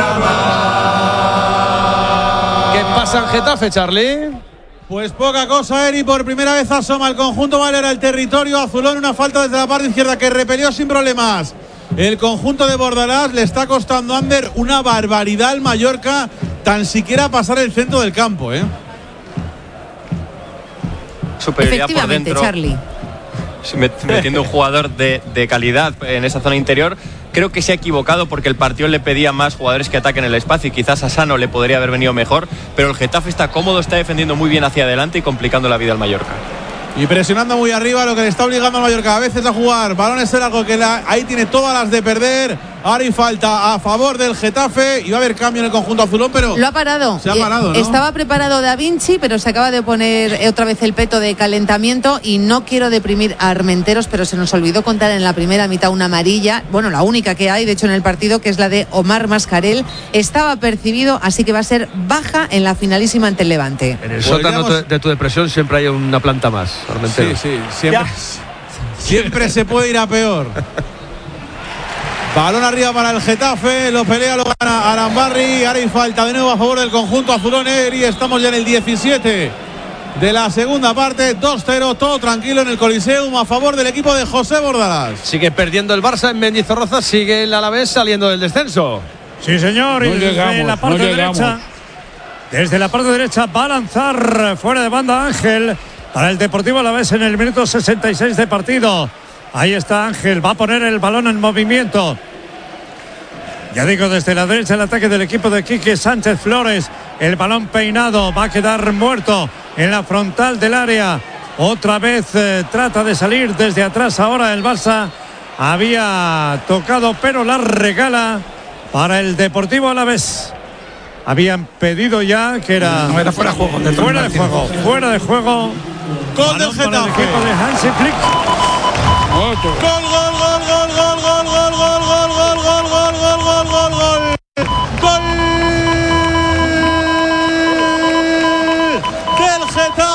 Obramat. ¿Qué pasa en Getafe, Charlie? Pues poca cosa, Eri. Por primera vez asoma el conjunto Valera el territorio azulón. Una falta desde la parte izquierda que repelió sin problemas el conjunto de Bordalás. Le está costando a Ander una barbaridad al Mallorca tan siquiera pasar el centro del campo, ¿eh? Superioridad por dentro. Charlie. Metiendo un jugador de, de calidad en esa zona interior. Creo que se ha equivocado porque el partido le pedía más jugadores que ataquen el espacio y quizás a Sano le podría haber venido mejor, pero el Getafe está cómodo, está defendiendo muy bien hacia adelante y complicando la vida al Mallorca. Y presionando muy arriba, lo que le está obligando al Mallorca a veces a jugar balones largos, que la, ahí tiene todas las de perder. Ahora hay falta a favor del Getafe y va a haber cambio en el conjunto azulón, pero lo ha parado. Se ha parado, ¿no? Estaba preparado Da Vinci, pero se acaba de poner otra vez el peto de calentamiento. Y no quiero deprimir a Armenteros, pero se nos olvidó contar en la primera mitad una amarilla, bueno, la única que hay de hecho en el partido, que es la de Omar Mascarell. Estaba percibido, así que va a ser baja en la finalísima ante el Levante. En el sótano de tu depresión siempre hay una planta más, Armenteros. Sí, sí, siempre, siempre se puede ir a peor. Balón arriba para el Getafe, lo pelea, lo gana Arambarri. Ahora hay falta de nuevo a favor del conjunto azulón, y estamos ya en el diecisiete de la segunda parte. Dos cero, todo tranquilo en el Coliseum a favor del equipo de José Bordalás. Sigue perdiendo el Barça en Mendizorroza, sigue el Alavés saliendo del descenso. Sí, señor, no y desde llegamos, la parte no derecha, desde la parte derecha va a lanzar fuera de banda Ángel para el Deportivo Alavés en el minuto sesenta y seis de partido. Ahí está Ángel, va a poner el balón en movimiento. Ya digo, desde la derecha el ataque del equipo de Quique Sánchez Flores. El balón peinado va a quedar muerto en la frontal del área. Otra vez eh, trata de salir desde atrás. Ahora el Barça había tocado, pero la regala para el Deportivo Alavés. Habían pedido ya que era, no, era fuera de juego. De fuera de juego, fuera de juego. Gol del Getafe. El equipo de Hansi Flick. Gol, gol, gol, gol, gol, gol, gol, gol, gol, gol, gol, gol, gol, gol, gol, gol, gol. Gol del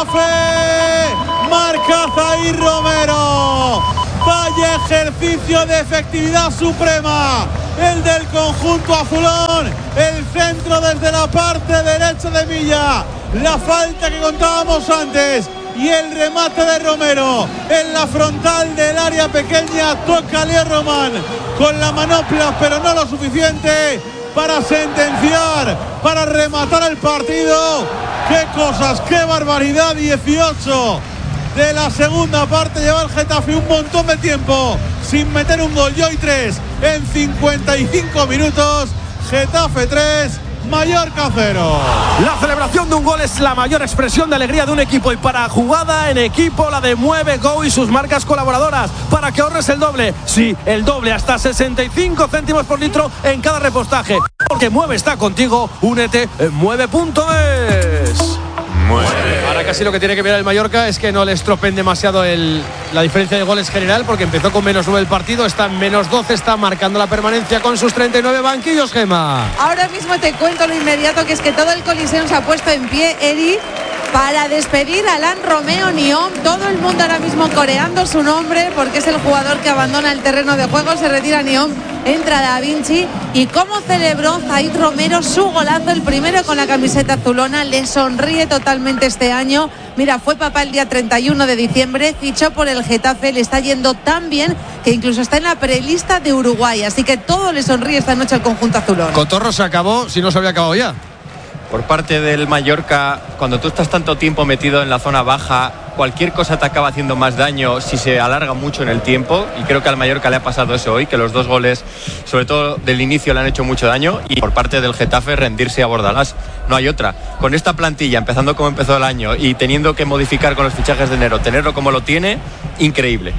Getafe. Marca Zaïr Romero. Vaya ejercicio de efectividad suprema. El del conjunto azulón. El centro desde la parte derecha de Milla. La falta que contábamos antes. Y el remate de Romero en la frontal del área pequeña. Toca Leo Román con la manopla, pero no lo suficiente para sentenciar, para rematar el partido. ¡Qué cosas, qué barbaridad! dieciocho de la segunda parte lleva el Getafe un montón de tiempo sin meter un gol. Y hoy tres en cincuenta y cinco minutos. Getafe tres, Mallorca cero. La celebración de un gol es la mayor expresión de alegría de un equipo, y para jugada en equipo la de Mueve Go y sus marcas colaboradoras, para que ahorres el doble, sí, el doble, hasta sesenta y cinco céntimos por litro en cada repostaje, porque Mueve está contigo. Únete en mueve punto es. Ahora casi lo que tiene que ver el Mallorca es que no le estropen demasiado el, la diferencia de goles general, porque empezó con menos nueve el partido, está en menos doce, está marcando la permanencia con sus treinta y nueve banquillos, Gemma. Ahora mismo te cuento lo inmediato, que es que todo el Coliseum se ha puesto en pie, Eri, para despedir a Alain Romeo Nyom. Todo el mundo ahora mismo coreando su nombre, porque es el jugador que abandona el terreno de juego. Se retira Nyom, entra Da Vinci. Y cómo celebró Zaïr Romero su golazo, el primero con la camiseta azulona. Le sonríe totalmente este año. Mira, fue papá el día treinta y uno de diciembre, fichó por el Getafe, le está yendo tan bien que incluso está en la prelista de Uruguay. Así que todo le sonríe esta noche al conjunto azulón. Cotorro se acabó, si no se había acabado ya. Por parte del Mallorca, cuando tú estás tanto tiempo metido en la zona baja, cualquier cosa te acaba haciendo más daño si se alarga mucho en el tiempo, y creo que al Mallorca le ha pasado eso hoy, que los dos goles, sobre todo del inicio, le han hecho mucho daño, y por parte del Getafe rendirse a Bordalás. No hay otra. Con esta plantilla, empezando como empezó el año y teniendo que modificar con los fichajes de enero, tenerlo como lo tiene, increíble.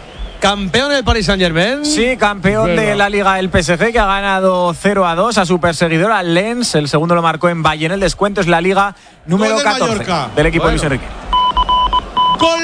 Campeón el Paris Saint-Germain. Sí, campeón de la Liga el P S G, que ha ganado cero a dos a su perseguidor, al Lens. El segundo lo marcó en Valle. En el descuento es la Liga número Gol del catorce Mallorca. del equipo Bueno. de Luis Enrique. Gol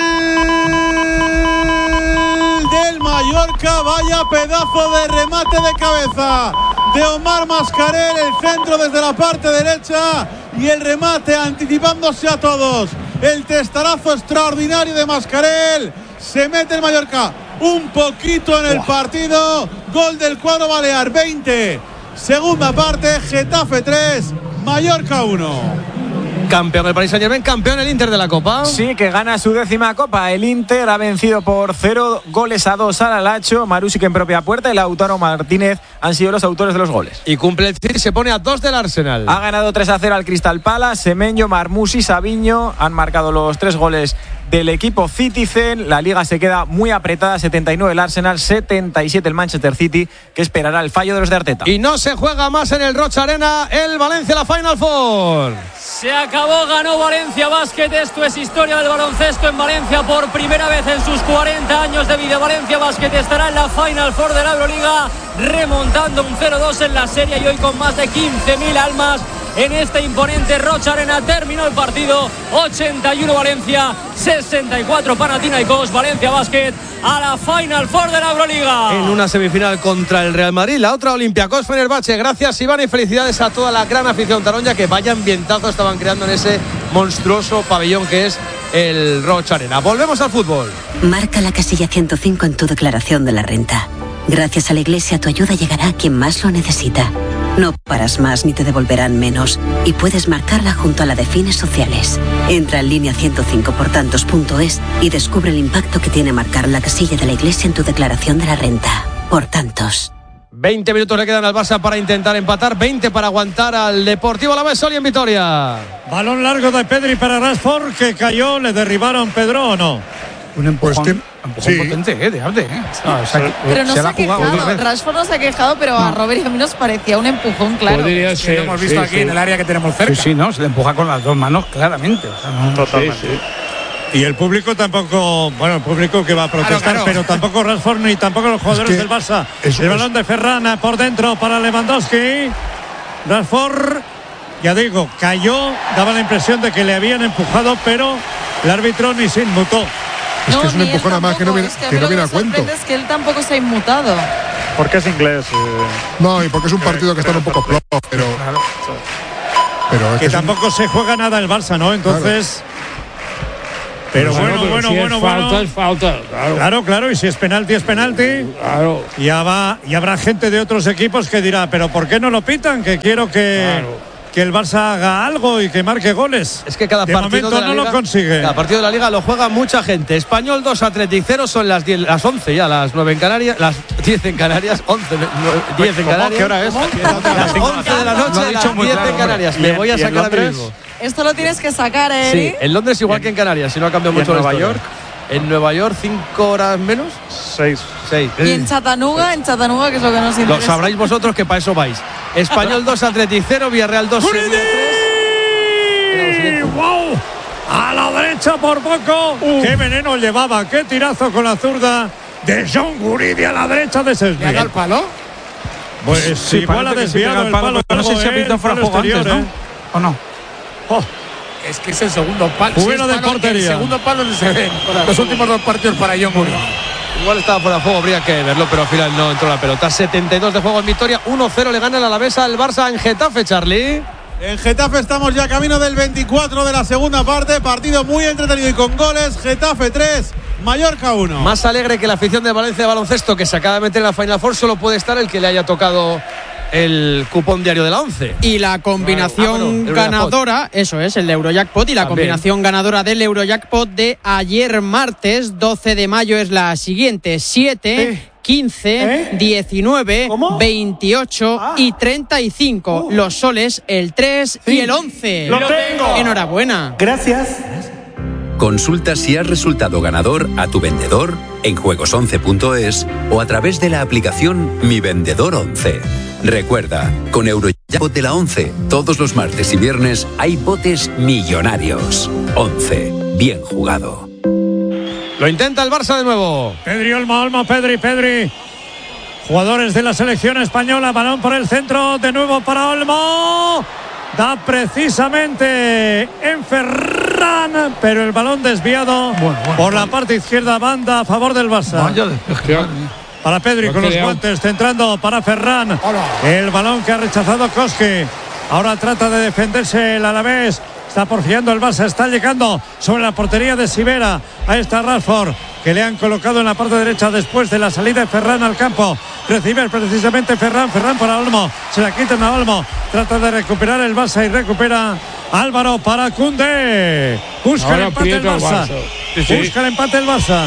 del Mallorca. Vaya pedazo de remate de cabeza de Omar Mascarell. El centro desde la parte derecha y el remate anticipándose a todos. El testarazo extraordinario de Mascarell. Se mete el Mallorca un poquito en el wow. partido. Gol del cuadro balear. veinte. Segunda parte. Getafe tres, Mallorca uno. Campeón el Paris Saint-Germain, campeón el Inter de la Copa. Sí, que gana su décima Copa. El Inter ha vencido por cero goles a dos al Alacho. Marusic en propia puerta y Lautaro Martínez han sido los autores de los goles. Y cumple el City, se pone a dos del Arsenal. Ha ganado tres a cero al Crystal Palace. Semenyo, Marmusi, Sabiño han marcado los tres goles del equipo Citizen. La Liga se queda muy apretada, setenta y nueve el Arsenal, setenta y siete el Manchester City, que esperará el fallo de los de Arteta. Y no se juega más en el Rocha Arena el Valencia, la Final Four. Se acabó, ganó Valencia Basket. Esto es historia del baloncesto en Valencia por primera vez en sus cuarenta años de vida. Valencia Basket estará en la Final Four de la Euroliga, remontando un cero dos en la serie, y hoy con más de quince mil almas en este imponente Rocha Arena. Terminó el partido, ochenta y uno Valencia, sesenta y cuatro Panathinaikos. Valencia Basket a la Final Four de la Euroliga. En una semifinal contra el Real Madrid, la otra Olympiacos Fenerbahce. Gracias, Iván, y felicidades a toda la gran afición taronja, que vaya ambientazo estaban creando en ese monstruoso pabellón que es el Rocha Arena. Volvemos al fútbol. Marca la casilla ciento cinco en tu declaración de la renta. Gracias a la Iglesia, tu ayuda llegará a quien más lo necesita. No paras más ni te devolverán menos, y puedes marcarla junto a la de fines sociales. Entra en línea ciento cinco por tantos punto es y descubre el impacto que tiene marcar la casilla de la Iglesia en tu declaración de la renta. Por tantos. veinte minutos le quedan al Barça para intentar empatar, veinte para aguantar al Deportivo Alavés. Soli en Vitoria. Balón largo de Pedri para Rashford, que cayó. ¿Le derribaron, Pedro, o no? Un empujón, Pues que- empujón sí. potente, ¿eh? De arte, ¿eh? No, o sea, que- Pero no se, la ha jugado quejado, otra vez. Rashford no se ha quejado, pero a Robert y a mí nos parecía un empujón, claro. Podría Es que ser. lo hemos visto sí, aquí sí. en el área que tenemos cerca. Sí, sí, no, se le empuja con las dos manos claramente. O sea, no, Totalmente. Sí, sí. Y el público tampoco, bueno, el público que va a protestar, Claro, claro. pero tampoco Rashford ni tampoco los jugadores que del Barça. eso El es- balón de Ferran por dentro para Lewandowski. Rashford, ya digo, cayó, daba la impresión de que le habían empujado, pero el árbitro ni se inmutó. Es que es un ni él empujón además que no tampoco, viene, es que a que mí no lo viene a me cuento. sorprende es que él tampoco se ha inmutado. Porque es inglés. eh, No, y porque es un partido que está un poco flojo, pero. Pero es Que que es un- tampoco se juega nada el Barça, ¿no? Entonces. Pero bueno, pero bueno, si bueno, es bueno. falta, es falta. Claro. Claro, claro, y si es penalti, es penalti. Claro. Ya va, y habrá gente de otros equipos que dirá, pero ¿por qué no lo pitan? Que quiero que, Claro. que el Barça haga algo y que marque goles. Es que cada de partido momento de la no Liga, lo consigue. Cada partido de la Liga lo juega mucha gente. Español dos, Athletic cero, son las, diez, las once ya, las nueve en Canarias, las diez en Canarias, once, nueve, diez en ¿Cómo? Canarias. ¿Qué hora es? Las once de la noche, Lo ha dicho las muy diez claro, en Canarias. hombre. Me voy a ¿Y en sacar a mí Londres? mismo. Esto lo tienes que sacar, ¿eh, Sí, Eri? en Londres igual que en Canarias, si no ha cambiado ¿Y en mucho la Nueva historia. York? En Nueva York, cinco horas menos. Seis. Seis. Y en Chattanooga, en Chattanooga, que es lo que nos Lo interesa. sabréis vosotros que para eso vais. Español dos, Athletic cero, Villarreal dos, Sevilla tres. ¡Wow! A la derecha por poco. ¡Qué veneno llevaba! ¡Qué tirazo con la zurda de John Guridi a la derecha de ¿Le ha Sesbio! dado el palo? Pues Sí, igual ha parece que sí desviado pega el el palo. palo, pero no sé si ha algo, ¿eh? pitado fuera El de juego exterior, antes, ¿no? ¿eh? ¿O no? Oh, Es que es el segundo palo. Bueno Si es de palo, portería. El segundo palo no se ven. Los últimos dos partidos para John Mourinho. Igual estaba fuera de juego, habría que verlo, pero al final no entró la pelota. setenta y dos de juego en victoria, uno cero le gana el Alavés al Barça en Getafe, Charlie. En Getafe estamos ya camino del veinticuatro de la segunda parte. Partido muy entretenido y con goles. Getafe tres, Mallorca uno. Más alegre que la afición de Valencia de baloncesto, que se acaba de meter en la Final Four, solo puede estar el que le haya tocado el cupón diario de la once. Y la combinación Ah, bueno, Eurojackpot. ganadora, eso es, el de Eurojackpot, y la También. combinación ganadora del Eurojackpot de ayer martes, doce de mayo, es la siguiente: siete, quince, diecinueve, veintiocho y treinta y cinco. Los soles, el tres y el once. ¡Lo tengo! Enhorabuena. Gracias. Consulta si has resultado ganador a tu vendedor en juegos once punto es o a través de la aplicación Mi Vendedor once. Recuerda, con Eurojackpot de la once, todos los martes y viernes hay botes millonarios. once. Bien jugado. Lo intenta el Barça de nuevo. Pedri, Olmo, Olmo, Pedri, Pedri. Jugadores de la selección española, balón por el centro, de nuevo para Olmo. Da precisamente en Ferran, pero el balón desviado Bueno, bueno, por la bueno. parte izquierda, banda a favor del Barça. Vaya despeje, madre mía. Para Pedri Lo con los creado. guantes, centrando para Ferran. Hola. El balón que ha rechazado Koski. Ahora trata de defenderse el Alavés. Está porfiando el Barça, está llegando sobre la portería de Sivera. Ahí está Rashford, que le han colocado en la parte derecha después de la salida de Ferran al campo. Recibe precisamente Ferran, Ferran para Olmo. Se la quitan a Olmo. Trata de recuperar el Barça y recupera Álvaro para Koundé. Busca Ahora el empate el aprieta el Barça. Barça. Sí, sí. Busca el empate el Barça.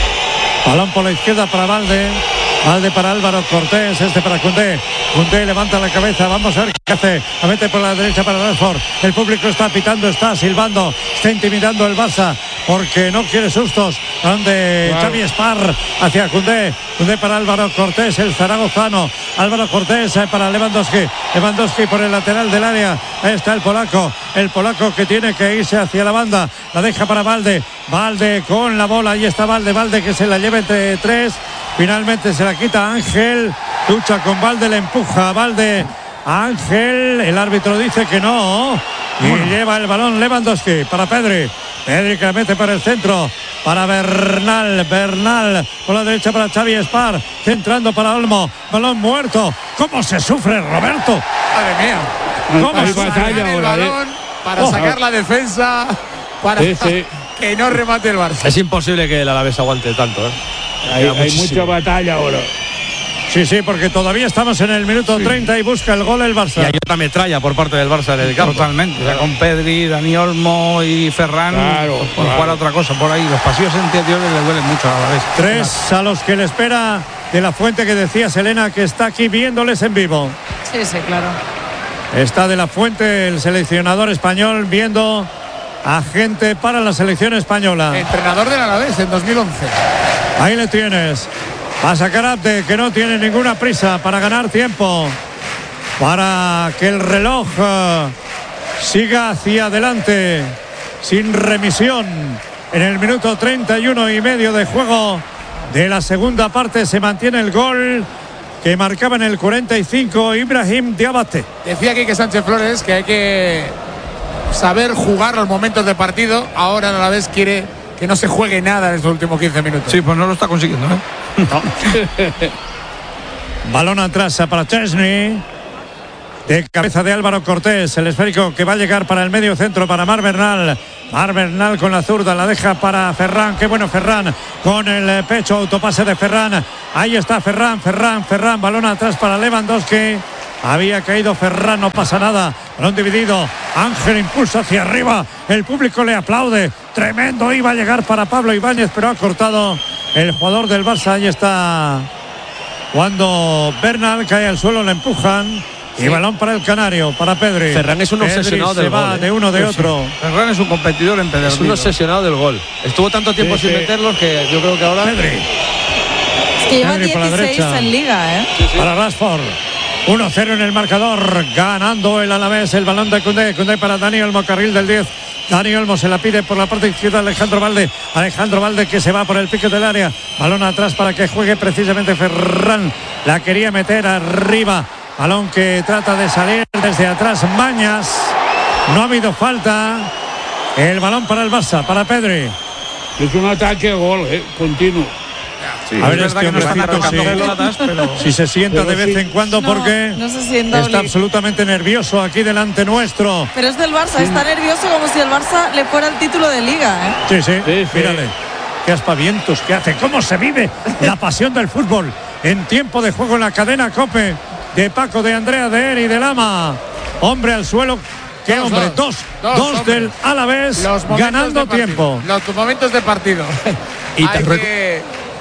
Balón por la izquierda para Valde. Valde para Álvaro Cortés, este para Koundé. Koundé levanta la cabeza, vamos a ver qué hace. La mete por la derecha para Rashford. El público está pitando, está silbando, está intimidando el Barça porque no quiere sustos. Donde Claro. Xavi Spar hacia Koundé. Koundé para Álvaro Cortés, el zaragozano. Álvaro Cortés eh, para Lewandowski. Lewandowski por el lateral del área. Ahí está el polaco. El polaco que tiene que irse hacia la banda. La deja para Valde. Valde con la bola. Ahí está Valde. Valde que se la lleva entre tres. Finalmente se la quita Ángel. Lucha con Valde, le empuja a Valde. A Ángel. El árbitro dice que no. Y lleva el balón Lewandowski para Pedri. Pedri que la mete para el centro. Para Bernal. Bernal por la derecha para Xavi Spar. Centrando para Olmo. Balón muerto. ¿Cómo se sufre Roberto? Madre mía. ¿Cómo Hay se Sacar batalla el ahora, ¿eh? balón para Oh. sacar la defensa. Para Sí, sí. que no remate el Barça. Es imposible que el Alavés aguante tanto, ¿eh? Hay, Queda hay muchísimo. mucha batalla ahora. Sí, sí, porque todavía estamos en el minuto treinta y busca el gol el Barça. Y hay otra metralla por parte del Barça en el campo. Totalmente. Ya con Pedri, Dani Olmo y Ferran. Claro, pues, claro. jugar a otra cosa por ahí. Los pasillos interiores le duelen mucho a la vez. Tres a los que le espera de la fuente que decía Selena que está aquí viéndoles en vivo. Sí, sí, claro. Está de la fuente el seleccionador español viendo agente para la selección española. Entrenador del Alavés en dos mil once. Ahí le tienes. Va a sacar Abde, que no tiene ninguna prisa para ganar tiempo, para que el reloj uh, siga hacia adelante sin remisión. En el minuto treinta y uno y medio de juego de la segunda parte se mantiene el gol que marcaba en el cuarenta y cinco Ibrahim Diabate. Decía Quique Sánchez Flores que hay que saber jugar los momentos de partido. Ahora a la vez quiere que no se juegue nada en estos últimos quince minutos. Sí, pues no lo está consiguiendo, ¿eh? No. Balón atrás para Chesney. De cabeza de Álvaro Cortés, el esférico que va a llegar para el medio centro para Mar Bernal. Mar Bernal con la zurda, la deja para Ferran. Qué bueno Ferran, con el pecho, autopase de Ferran. Ahí está Ferran, Ferran, Ferran. Balón atrás para Lewandowski. Había caído Ferran, no pasa nada. Balón dividido. Ángel impulsa hacia arriba. El público le aplaude. Tremendo, iba a llegar para Pablo Ibáñez, pero ha cortado el jugador del Barça. Ahí está. Cuando Bernal cae al suelo, le empujan. Y sí. Balón para el Canario, para Pedri. Ferran es un Pedri obsesionado se del va gol, ¿eh? de uno de Sí, otro. sí. Ferran es un competidor empedernido. Es un obsesionado del gol. Estuvo tanto tiempo Sí, sin sí. meterlos que yo creo que ahora. Pedri. Es que lleva Pedri por la dieciséis derecha. en Liga, ¿eh? Sí, sí. Para Rashford. uno cero en el marcador. Ganando el Alavés. El balón de Koundé. Koundé para Dani Olmo, carril del diez. Dani Olmo se la pide por la parte izquierda. Alejandro Valde. Alejandro Valde que se va por el pique del área. Balón atrás para que juegue precisamente Ferran. La quería meter arriba. Balón que trata de salir desde atrás. Mañas. No ha habido falta. El balón para el Barça, para Pedri. Es un ataque gol, eh, continuo. Sí, a ver, es este hombrecito sí, pero si se sienta de vez en cuando no, porque no se sienta está Oli. absolutamente nervioso aquí delante nuestro. Pero es del Barça, está nervioso como si el Barça le fuera el título de Liga, ¿eh? Sí, sí, Sí, sí. mírale. Qué aspavientos que hace, cómo se vive la pasión del fútbol en tiempo de juego en la cadena COPE de Paco, de Andrea, de Eri, de Lama. Hombre al suelo. Qué Dos, hombre, dos, dos, dos, hombre. del Alavés Los momentos ganando de partido. tiempo. Los momentos de partido. Y Hay te que...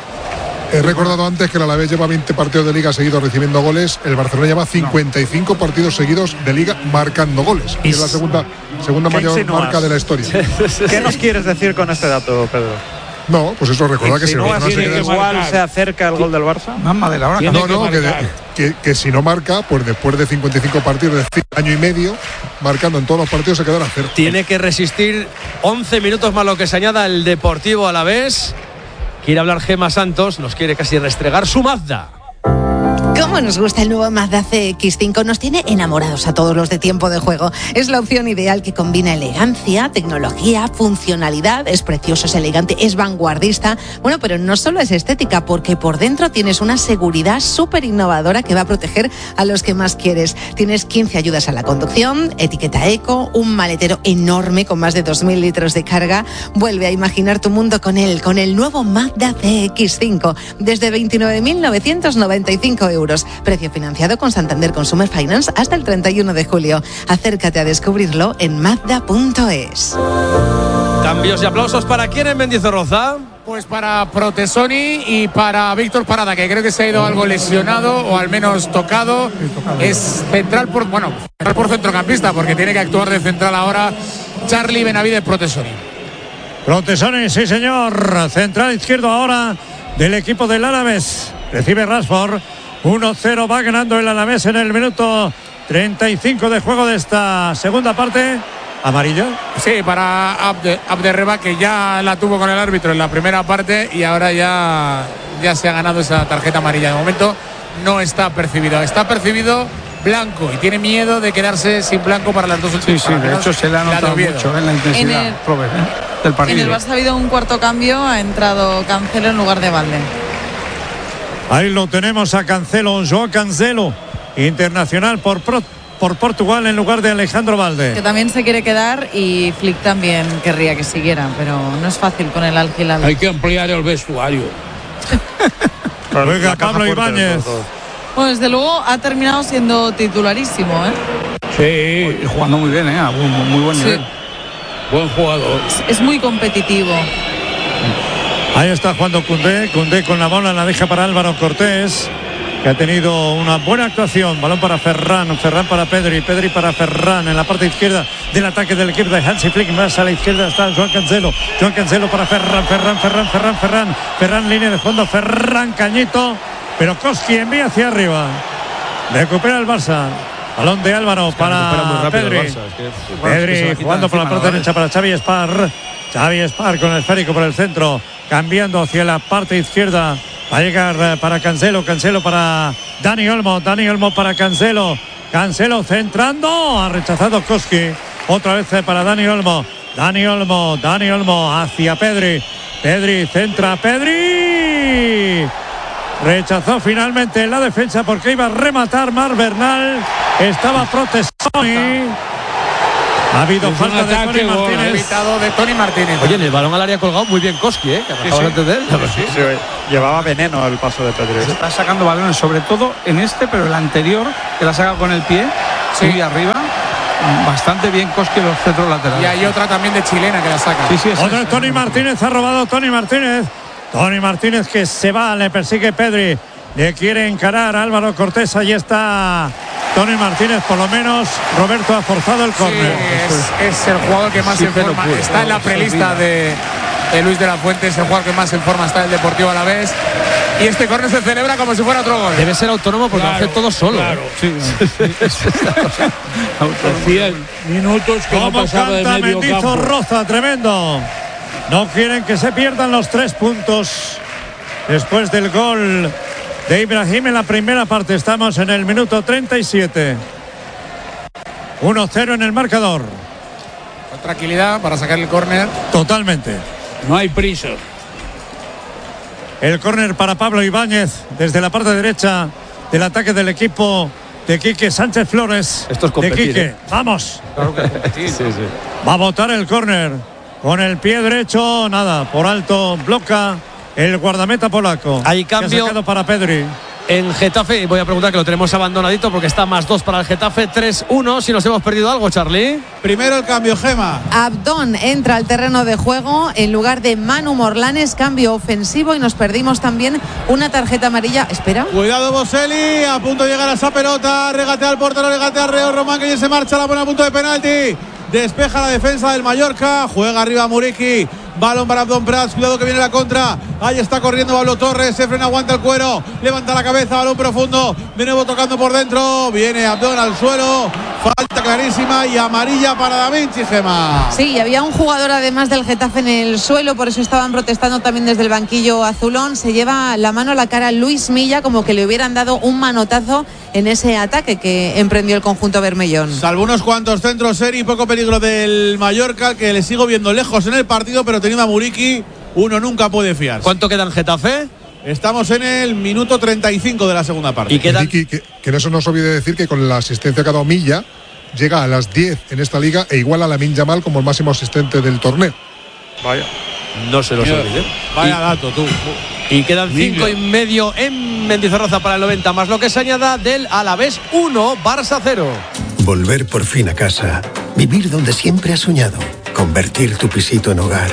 He recordado antes que el Alavés lleva veinte partidos de Liga seguidos recibiendo goles. El Barcelona lleva cincuenta y cinco partidos seguidos de Liga marcando goles. Y es la segunda, segunda ¿Qué mayor insinúas? marca de la historia. ¿Qué nos quieres decir con este dato, Pedro? No, pues eso, recordad que si el ¿Insinúas Barcelona que se queda- igual se acerca el gol del Barça? Más madera ahora. Tiene No, que no, que, marcar. que, que si no marca, pues después de cincuenta y cinco partidos, es decir, año y medio, marcando en todos los partidos, se quedará cero. Tiene que resistir once minutos más lo que se añada el Deportivo Alavés. Quiere hablar Gema Santos, nos quiere casi restregar su Mazda. ¿Cómo nos gusta el nuevo Mazda C X cinco? Nos tiene enamorados a todos los de tiempo de juego. Es la opción ideal que combina elegancia, tecnología, funcionalidad. Es precioso, es elegante, es vanguardista. Bueno, pero no solo es estética, porque por dentro tienes una seguridad súper innovadora que va a proteger a los que más quieres. Tienes quince ayudas a la conducción, etiqueta eco, un maletero enorme con más de dos mil litros de carga. Vuelve a imaginar tu mundo con él, con el nuevo Mazda C X cinco. Desde veintinueve mil novecientos noventa y cinco euros. Precio financiado con Santander Consumer Finance hasta el treinta y uno de julio. Acércate a descubrirlo en mazda punto es. Cambios y aplausos para quién en Mendizorroza. Pues para Protesoni y para Víctor Parada, que creo que se ha ido algo lesionado o al menos tocado. Es central por, bueno, central por centrocampista, porque tiene que actuar de central ahora Charlie Benavides Protesoni. Protesoni, sí señor. Central izquierdo ahora del equipo del Alavés. Recibe Rashford. uno cero va ganando el Alavés en el minuto treinta y cinco de juego de esta segunda parte. Amarillo. Sí, para Abde, Abderreba, que ya la tuvo con el árbitro en la primera parte y ahora ya, ya se ha ganado esa tarjeta amarilla. De momento no está percibido. Está percibido blanco y tiene miedo de quedarse sin blanco para las dos últimas. Sí, sí, de hecho se le ha notado mucho en la intensidad En el- Robert, ¿eh? del partido. En el Barça ha habido un cuarto cambio, ha entrado Cancelo en lugar de Valde. Ahí lo tenemos a Cancelo, João Cancelo, internacional por, Pro, por Portugal en lugar de Alejandro Que Valde. también se quiere quedar y Flick también querría que siguiera, pero no es fácil con el Al Hilal. Hay que ampliar el vestuario. Juega Pablo Ibáñez. Bueno, desde luego ha terminado siendo titularísimo, ¿eh? Sí. Y jugando muy bien, ¿eh? A muy, muy buen Sí. nivel. Buen jugador. Es muy competitivo. Ahí está jugando Koundé, Koundé con la bola, la deja para Álvaro Cortés. que ha tenido una buena actuación. Balón para Ferran, Ferran para Pedri, Pedri para Ferran en la parte izquierda del ataque del equipo de Hansi Flick. Más a la izquierda está Joan Cancelo, Joan Cancelo para Ferran, Ferran, Ferran, Ferran, Ferran, Ferran, línea de fondo, Ferran, Cañito, pero Koski envía hacia arriba. Recupera el Barça. Balón de Álvaro es que para Pedri. Es que, bueno, Pedri es que jugando por la parte derecha para Xavi Espar. Xavi Espar con el esférico por el centro, cambiando hacia la parte izquierda. Va a llegar para Cancelo, Cancelo para Dani Olmo, Dani Olmo para Cancelo, Cancelo centrando, ha rechazado Koski, otra vez para Dani Olmo, Dani Olmo, Dani Olmo hacia Pedri, Pedri centra, Pedri, rechazó finalmente la defensa porque iba a rematar Marc Bernal, estaba protestando y ha habido es falta de Toni Martínez. Evitado de Toni Martínez. Oye, en el balón al área colgado muy bien Koski, ¿eh? Que sí, sí. Antes de él. Sí, sí. Llevaba veneno el paso de Pedri. Está sacando balones, sobre todo en este, pero el anterior, que la saca con el pie, sí. Muy arriba. Bastante bien Koski en los centros laterales. Y hay otra también de chilena que la saca. Sí, sí, es Otra es Toni Martínez, ha robado Toni Martínez. Toni Martínez que se va, le persigue Pedri. Le quiere encarar a Álvaro Cortés, ahí está Toni Martínez, por lo menos Roberto ha forzado el córner. Sí, es, es el jugador que más sí, en forma puede, está en la prelista de, de Luis de la Fuente, es el jugador que más en forma está en el Deportivo Alavés. Y este córner se celebra como si fuera otro gol. Debe ser autónomo porque claro, hace todo solo. Claro. Sí. Hacía minutos que no pasaba de medio Mendizo campo. Roza, tremendo. No quieren que se pierdan los tres puntos después del gol de Ibrahim en la primera parte. Estamos en el minuto treinta y siete. uno cero en el marcador. Con tranquilidad para sacar el córner. Totalmente. No hay prisa. El córner para Pablo Ibáñez desde la parte derecha del ataque del equipo de Quique Sánchez Flores. Esto es competir, de Quique. ¿eh? Vamos. Claro que competir. Sí, sí. Va a botar el córner con el pie derecho. Nada, por alto bloca el guardameta polaco. Hay cambio para Pedri. En Getafe, voy a preguntar que lo tenemos abandonadito porque está más dos para el Getafe, tres uno. Si nos hemos perdido algo, Charlie. Primero el cambio, Gema. Abdón entra al terreno de juego en lugar de Manu Morlanes, cambio ofensivo y nos perdimos también una tarjeta amarilla. Espera. Cuidado Boselli, a punto de llegar a esa pelota, regatea al portero, regatea a Reo Román que ya se marcha, la pone a punto de penalti. Despeja la defensa del Mallorca, juega arriba Muriqui, balón para Abdón Prats, cuidado que viene la contra, ahí está corriendo Pablo Torres, se frena, aguanta el cuero, levanta la cabeza, balón profundo, de nuevo tocando por dentro, viene Abdón al suelo, falta clarísima y amarilla para Da Vinci, Gema. Sí, había un jugador además del Getafe en el suelo, por eso estaban protestando también desde el banquillo azulón, se lleva la mano a la cara Luis Milla como que le hubieran dado un manotazo en ese ataque que emprendió el conjunto bermellón. Salvo unos cuantos centros, Seri, poco peligro del Mallorca, que le sigo viendo lejos en el partido, pero teniendo a Muriqui, uno nunca puede fiarse. ¿Cuánto queda en Getafe? Estamos en el minuto treinta y cinco de la segunda parte. Y quedan... que, que, que no se nos olvide decir que con la asistencia que ha dado Milla, llega a las diez en esta liga e iguala a Lamine Yamal como el máximo asistente del torneo. Vaya. No se los olvide. Vaya dato, tú. Y quedan cinco y medio en Mendizorroza para el noventa, más lo que se añada del Alavés uno, Barça cero. Volver por fin a casa. Vivir donde siempre has soñado. Convertir tu pisito en hogar.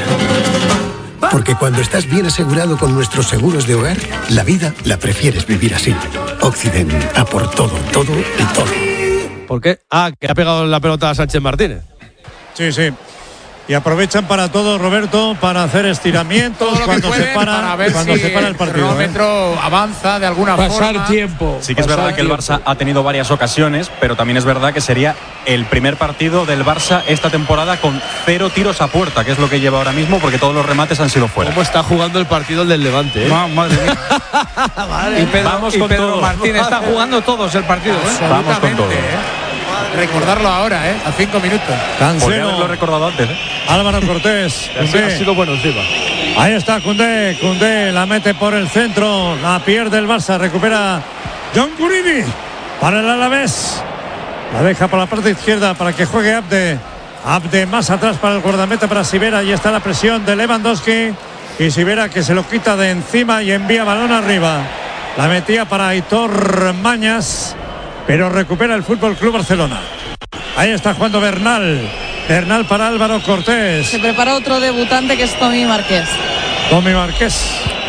Porque cuando estás bien asegurado con nuestros seguros de hogar, la vida la prefieres vivir así. Occident, a por todo, todo y todo. ¿Por qué? Ah, que ha pegado la pelota a Sánchez Martínez. Sí, sí. Y aprovechan para todo, Roberto, para hacer estiramientos cuando se para, para ver cuando si se para el partido. El cronómetro ¿eh? avanza de alguna Pasar forma. tiempo. Sí que es verdad que el Barça ha tenido varias ocasiones, pero también es verdad que sería el primer partido del Barça esta temporada con cero tiros a puerta, que es lo que lleva ahora mismo, porque todos los remates han sido fuera. ¿Cómo está jugando el partido del Levante? ¿eh? Ma, madre mía. Vale. Y Pedro, Vamos y con Pedro todo. Martínez está jugando todos el partido. ¿eh? Vamos con todo. ¿eh? Recordarlo ahora, ¿eh? A cinco minutos. Podría haberlo recordado antes, ¿eh? Álvaro Cortés. Ha sido bueno encima. Ahí está Koundé, Koundé la mete por el centro, la pierde el Barça, recupera John Guridi para el Alavés. La deja por la parte izquierda para que juegue Abde. Abde más atrás para el guardameta para Sivera. Y está la presión de Lewandowski. Y Sivera que se lo quita de encima y envía balón arriba. La metía para Aitor Mañas, pero recupera el Fútbol Club Barcelona. Ahí está jugando Bernal. Bernal para Álvaro Cortés. Se prepara otro debutante que es Tommy Márquez. Tommy Márquez.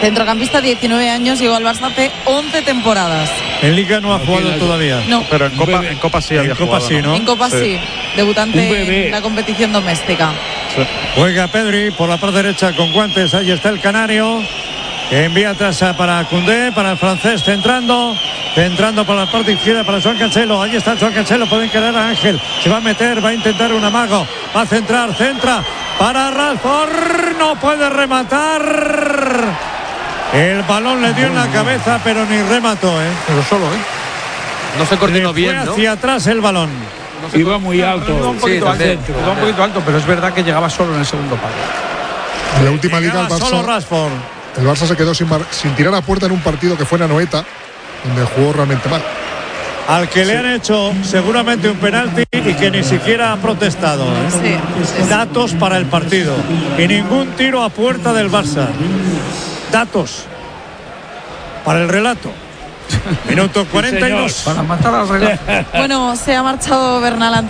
Centrocampista, diecinueve años, llegó al Barça hace once temporadas. En Liga no ha jugado todavía. No. Pero en Copa, en Copa sí había en Copa jugado, sí, ¿no? En Copa sí, Sí. debutante en la competición doméstica. Sí. Juega Pedri por la parte derecha con guantes. Ahí está el canario. Que envía atrás para Koundé, para el francés centrando. Centrando por la parte izquierda para Joan Cancelo. Ahí está Joan Cancelo. Pueden quedar a Ángel. Se va a meter, va a intentar un amago. Va a centrar, centra para Rashford. No puede rematar. El balón le dio en la cabeza, pero ni remató, ¿eh? Pero solo, ¿eh? No se coordinó Le fue bien, ¿no? hacia atrás el balón. No Iba muy alto. Iba un Sí, poquito alto, también. iba un poquito alto, pero es verdad que llegaba solo en el segundo palo. En la última liga el Llegaba solo Barça, Rashford. el Barça se quedó sin, mar- sin tirar a puerta en un partido que fue en Anoeta, donde jugó realmente mal. Al que le han hecho seguramente un penalti y que ni siquiera ha protestado, ¿eh? Sí. Datos para el partido. Y ningún tiro a puerta del Barça. Datos para el relato. Minuto cuarenta y dos. Para matar al relato. Bueno, se ha marchado Bernal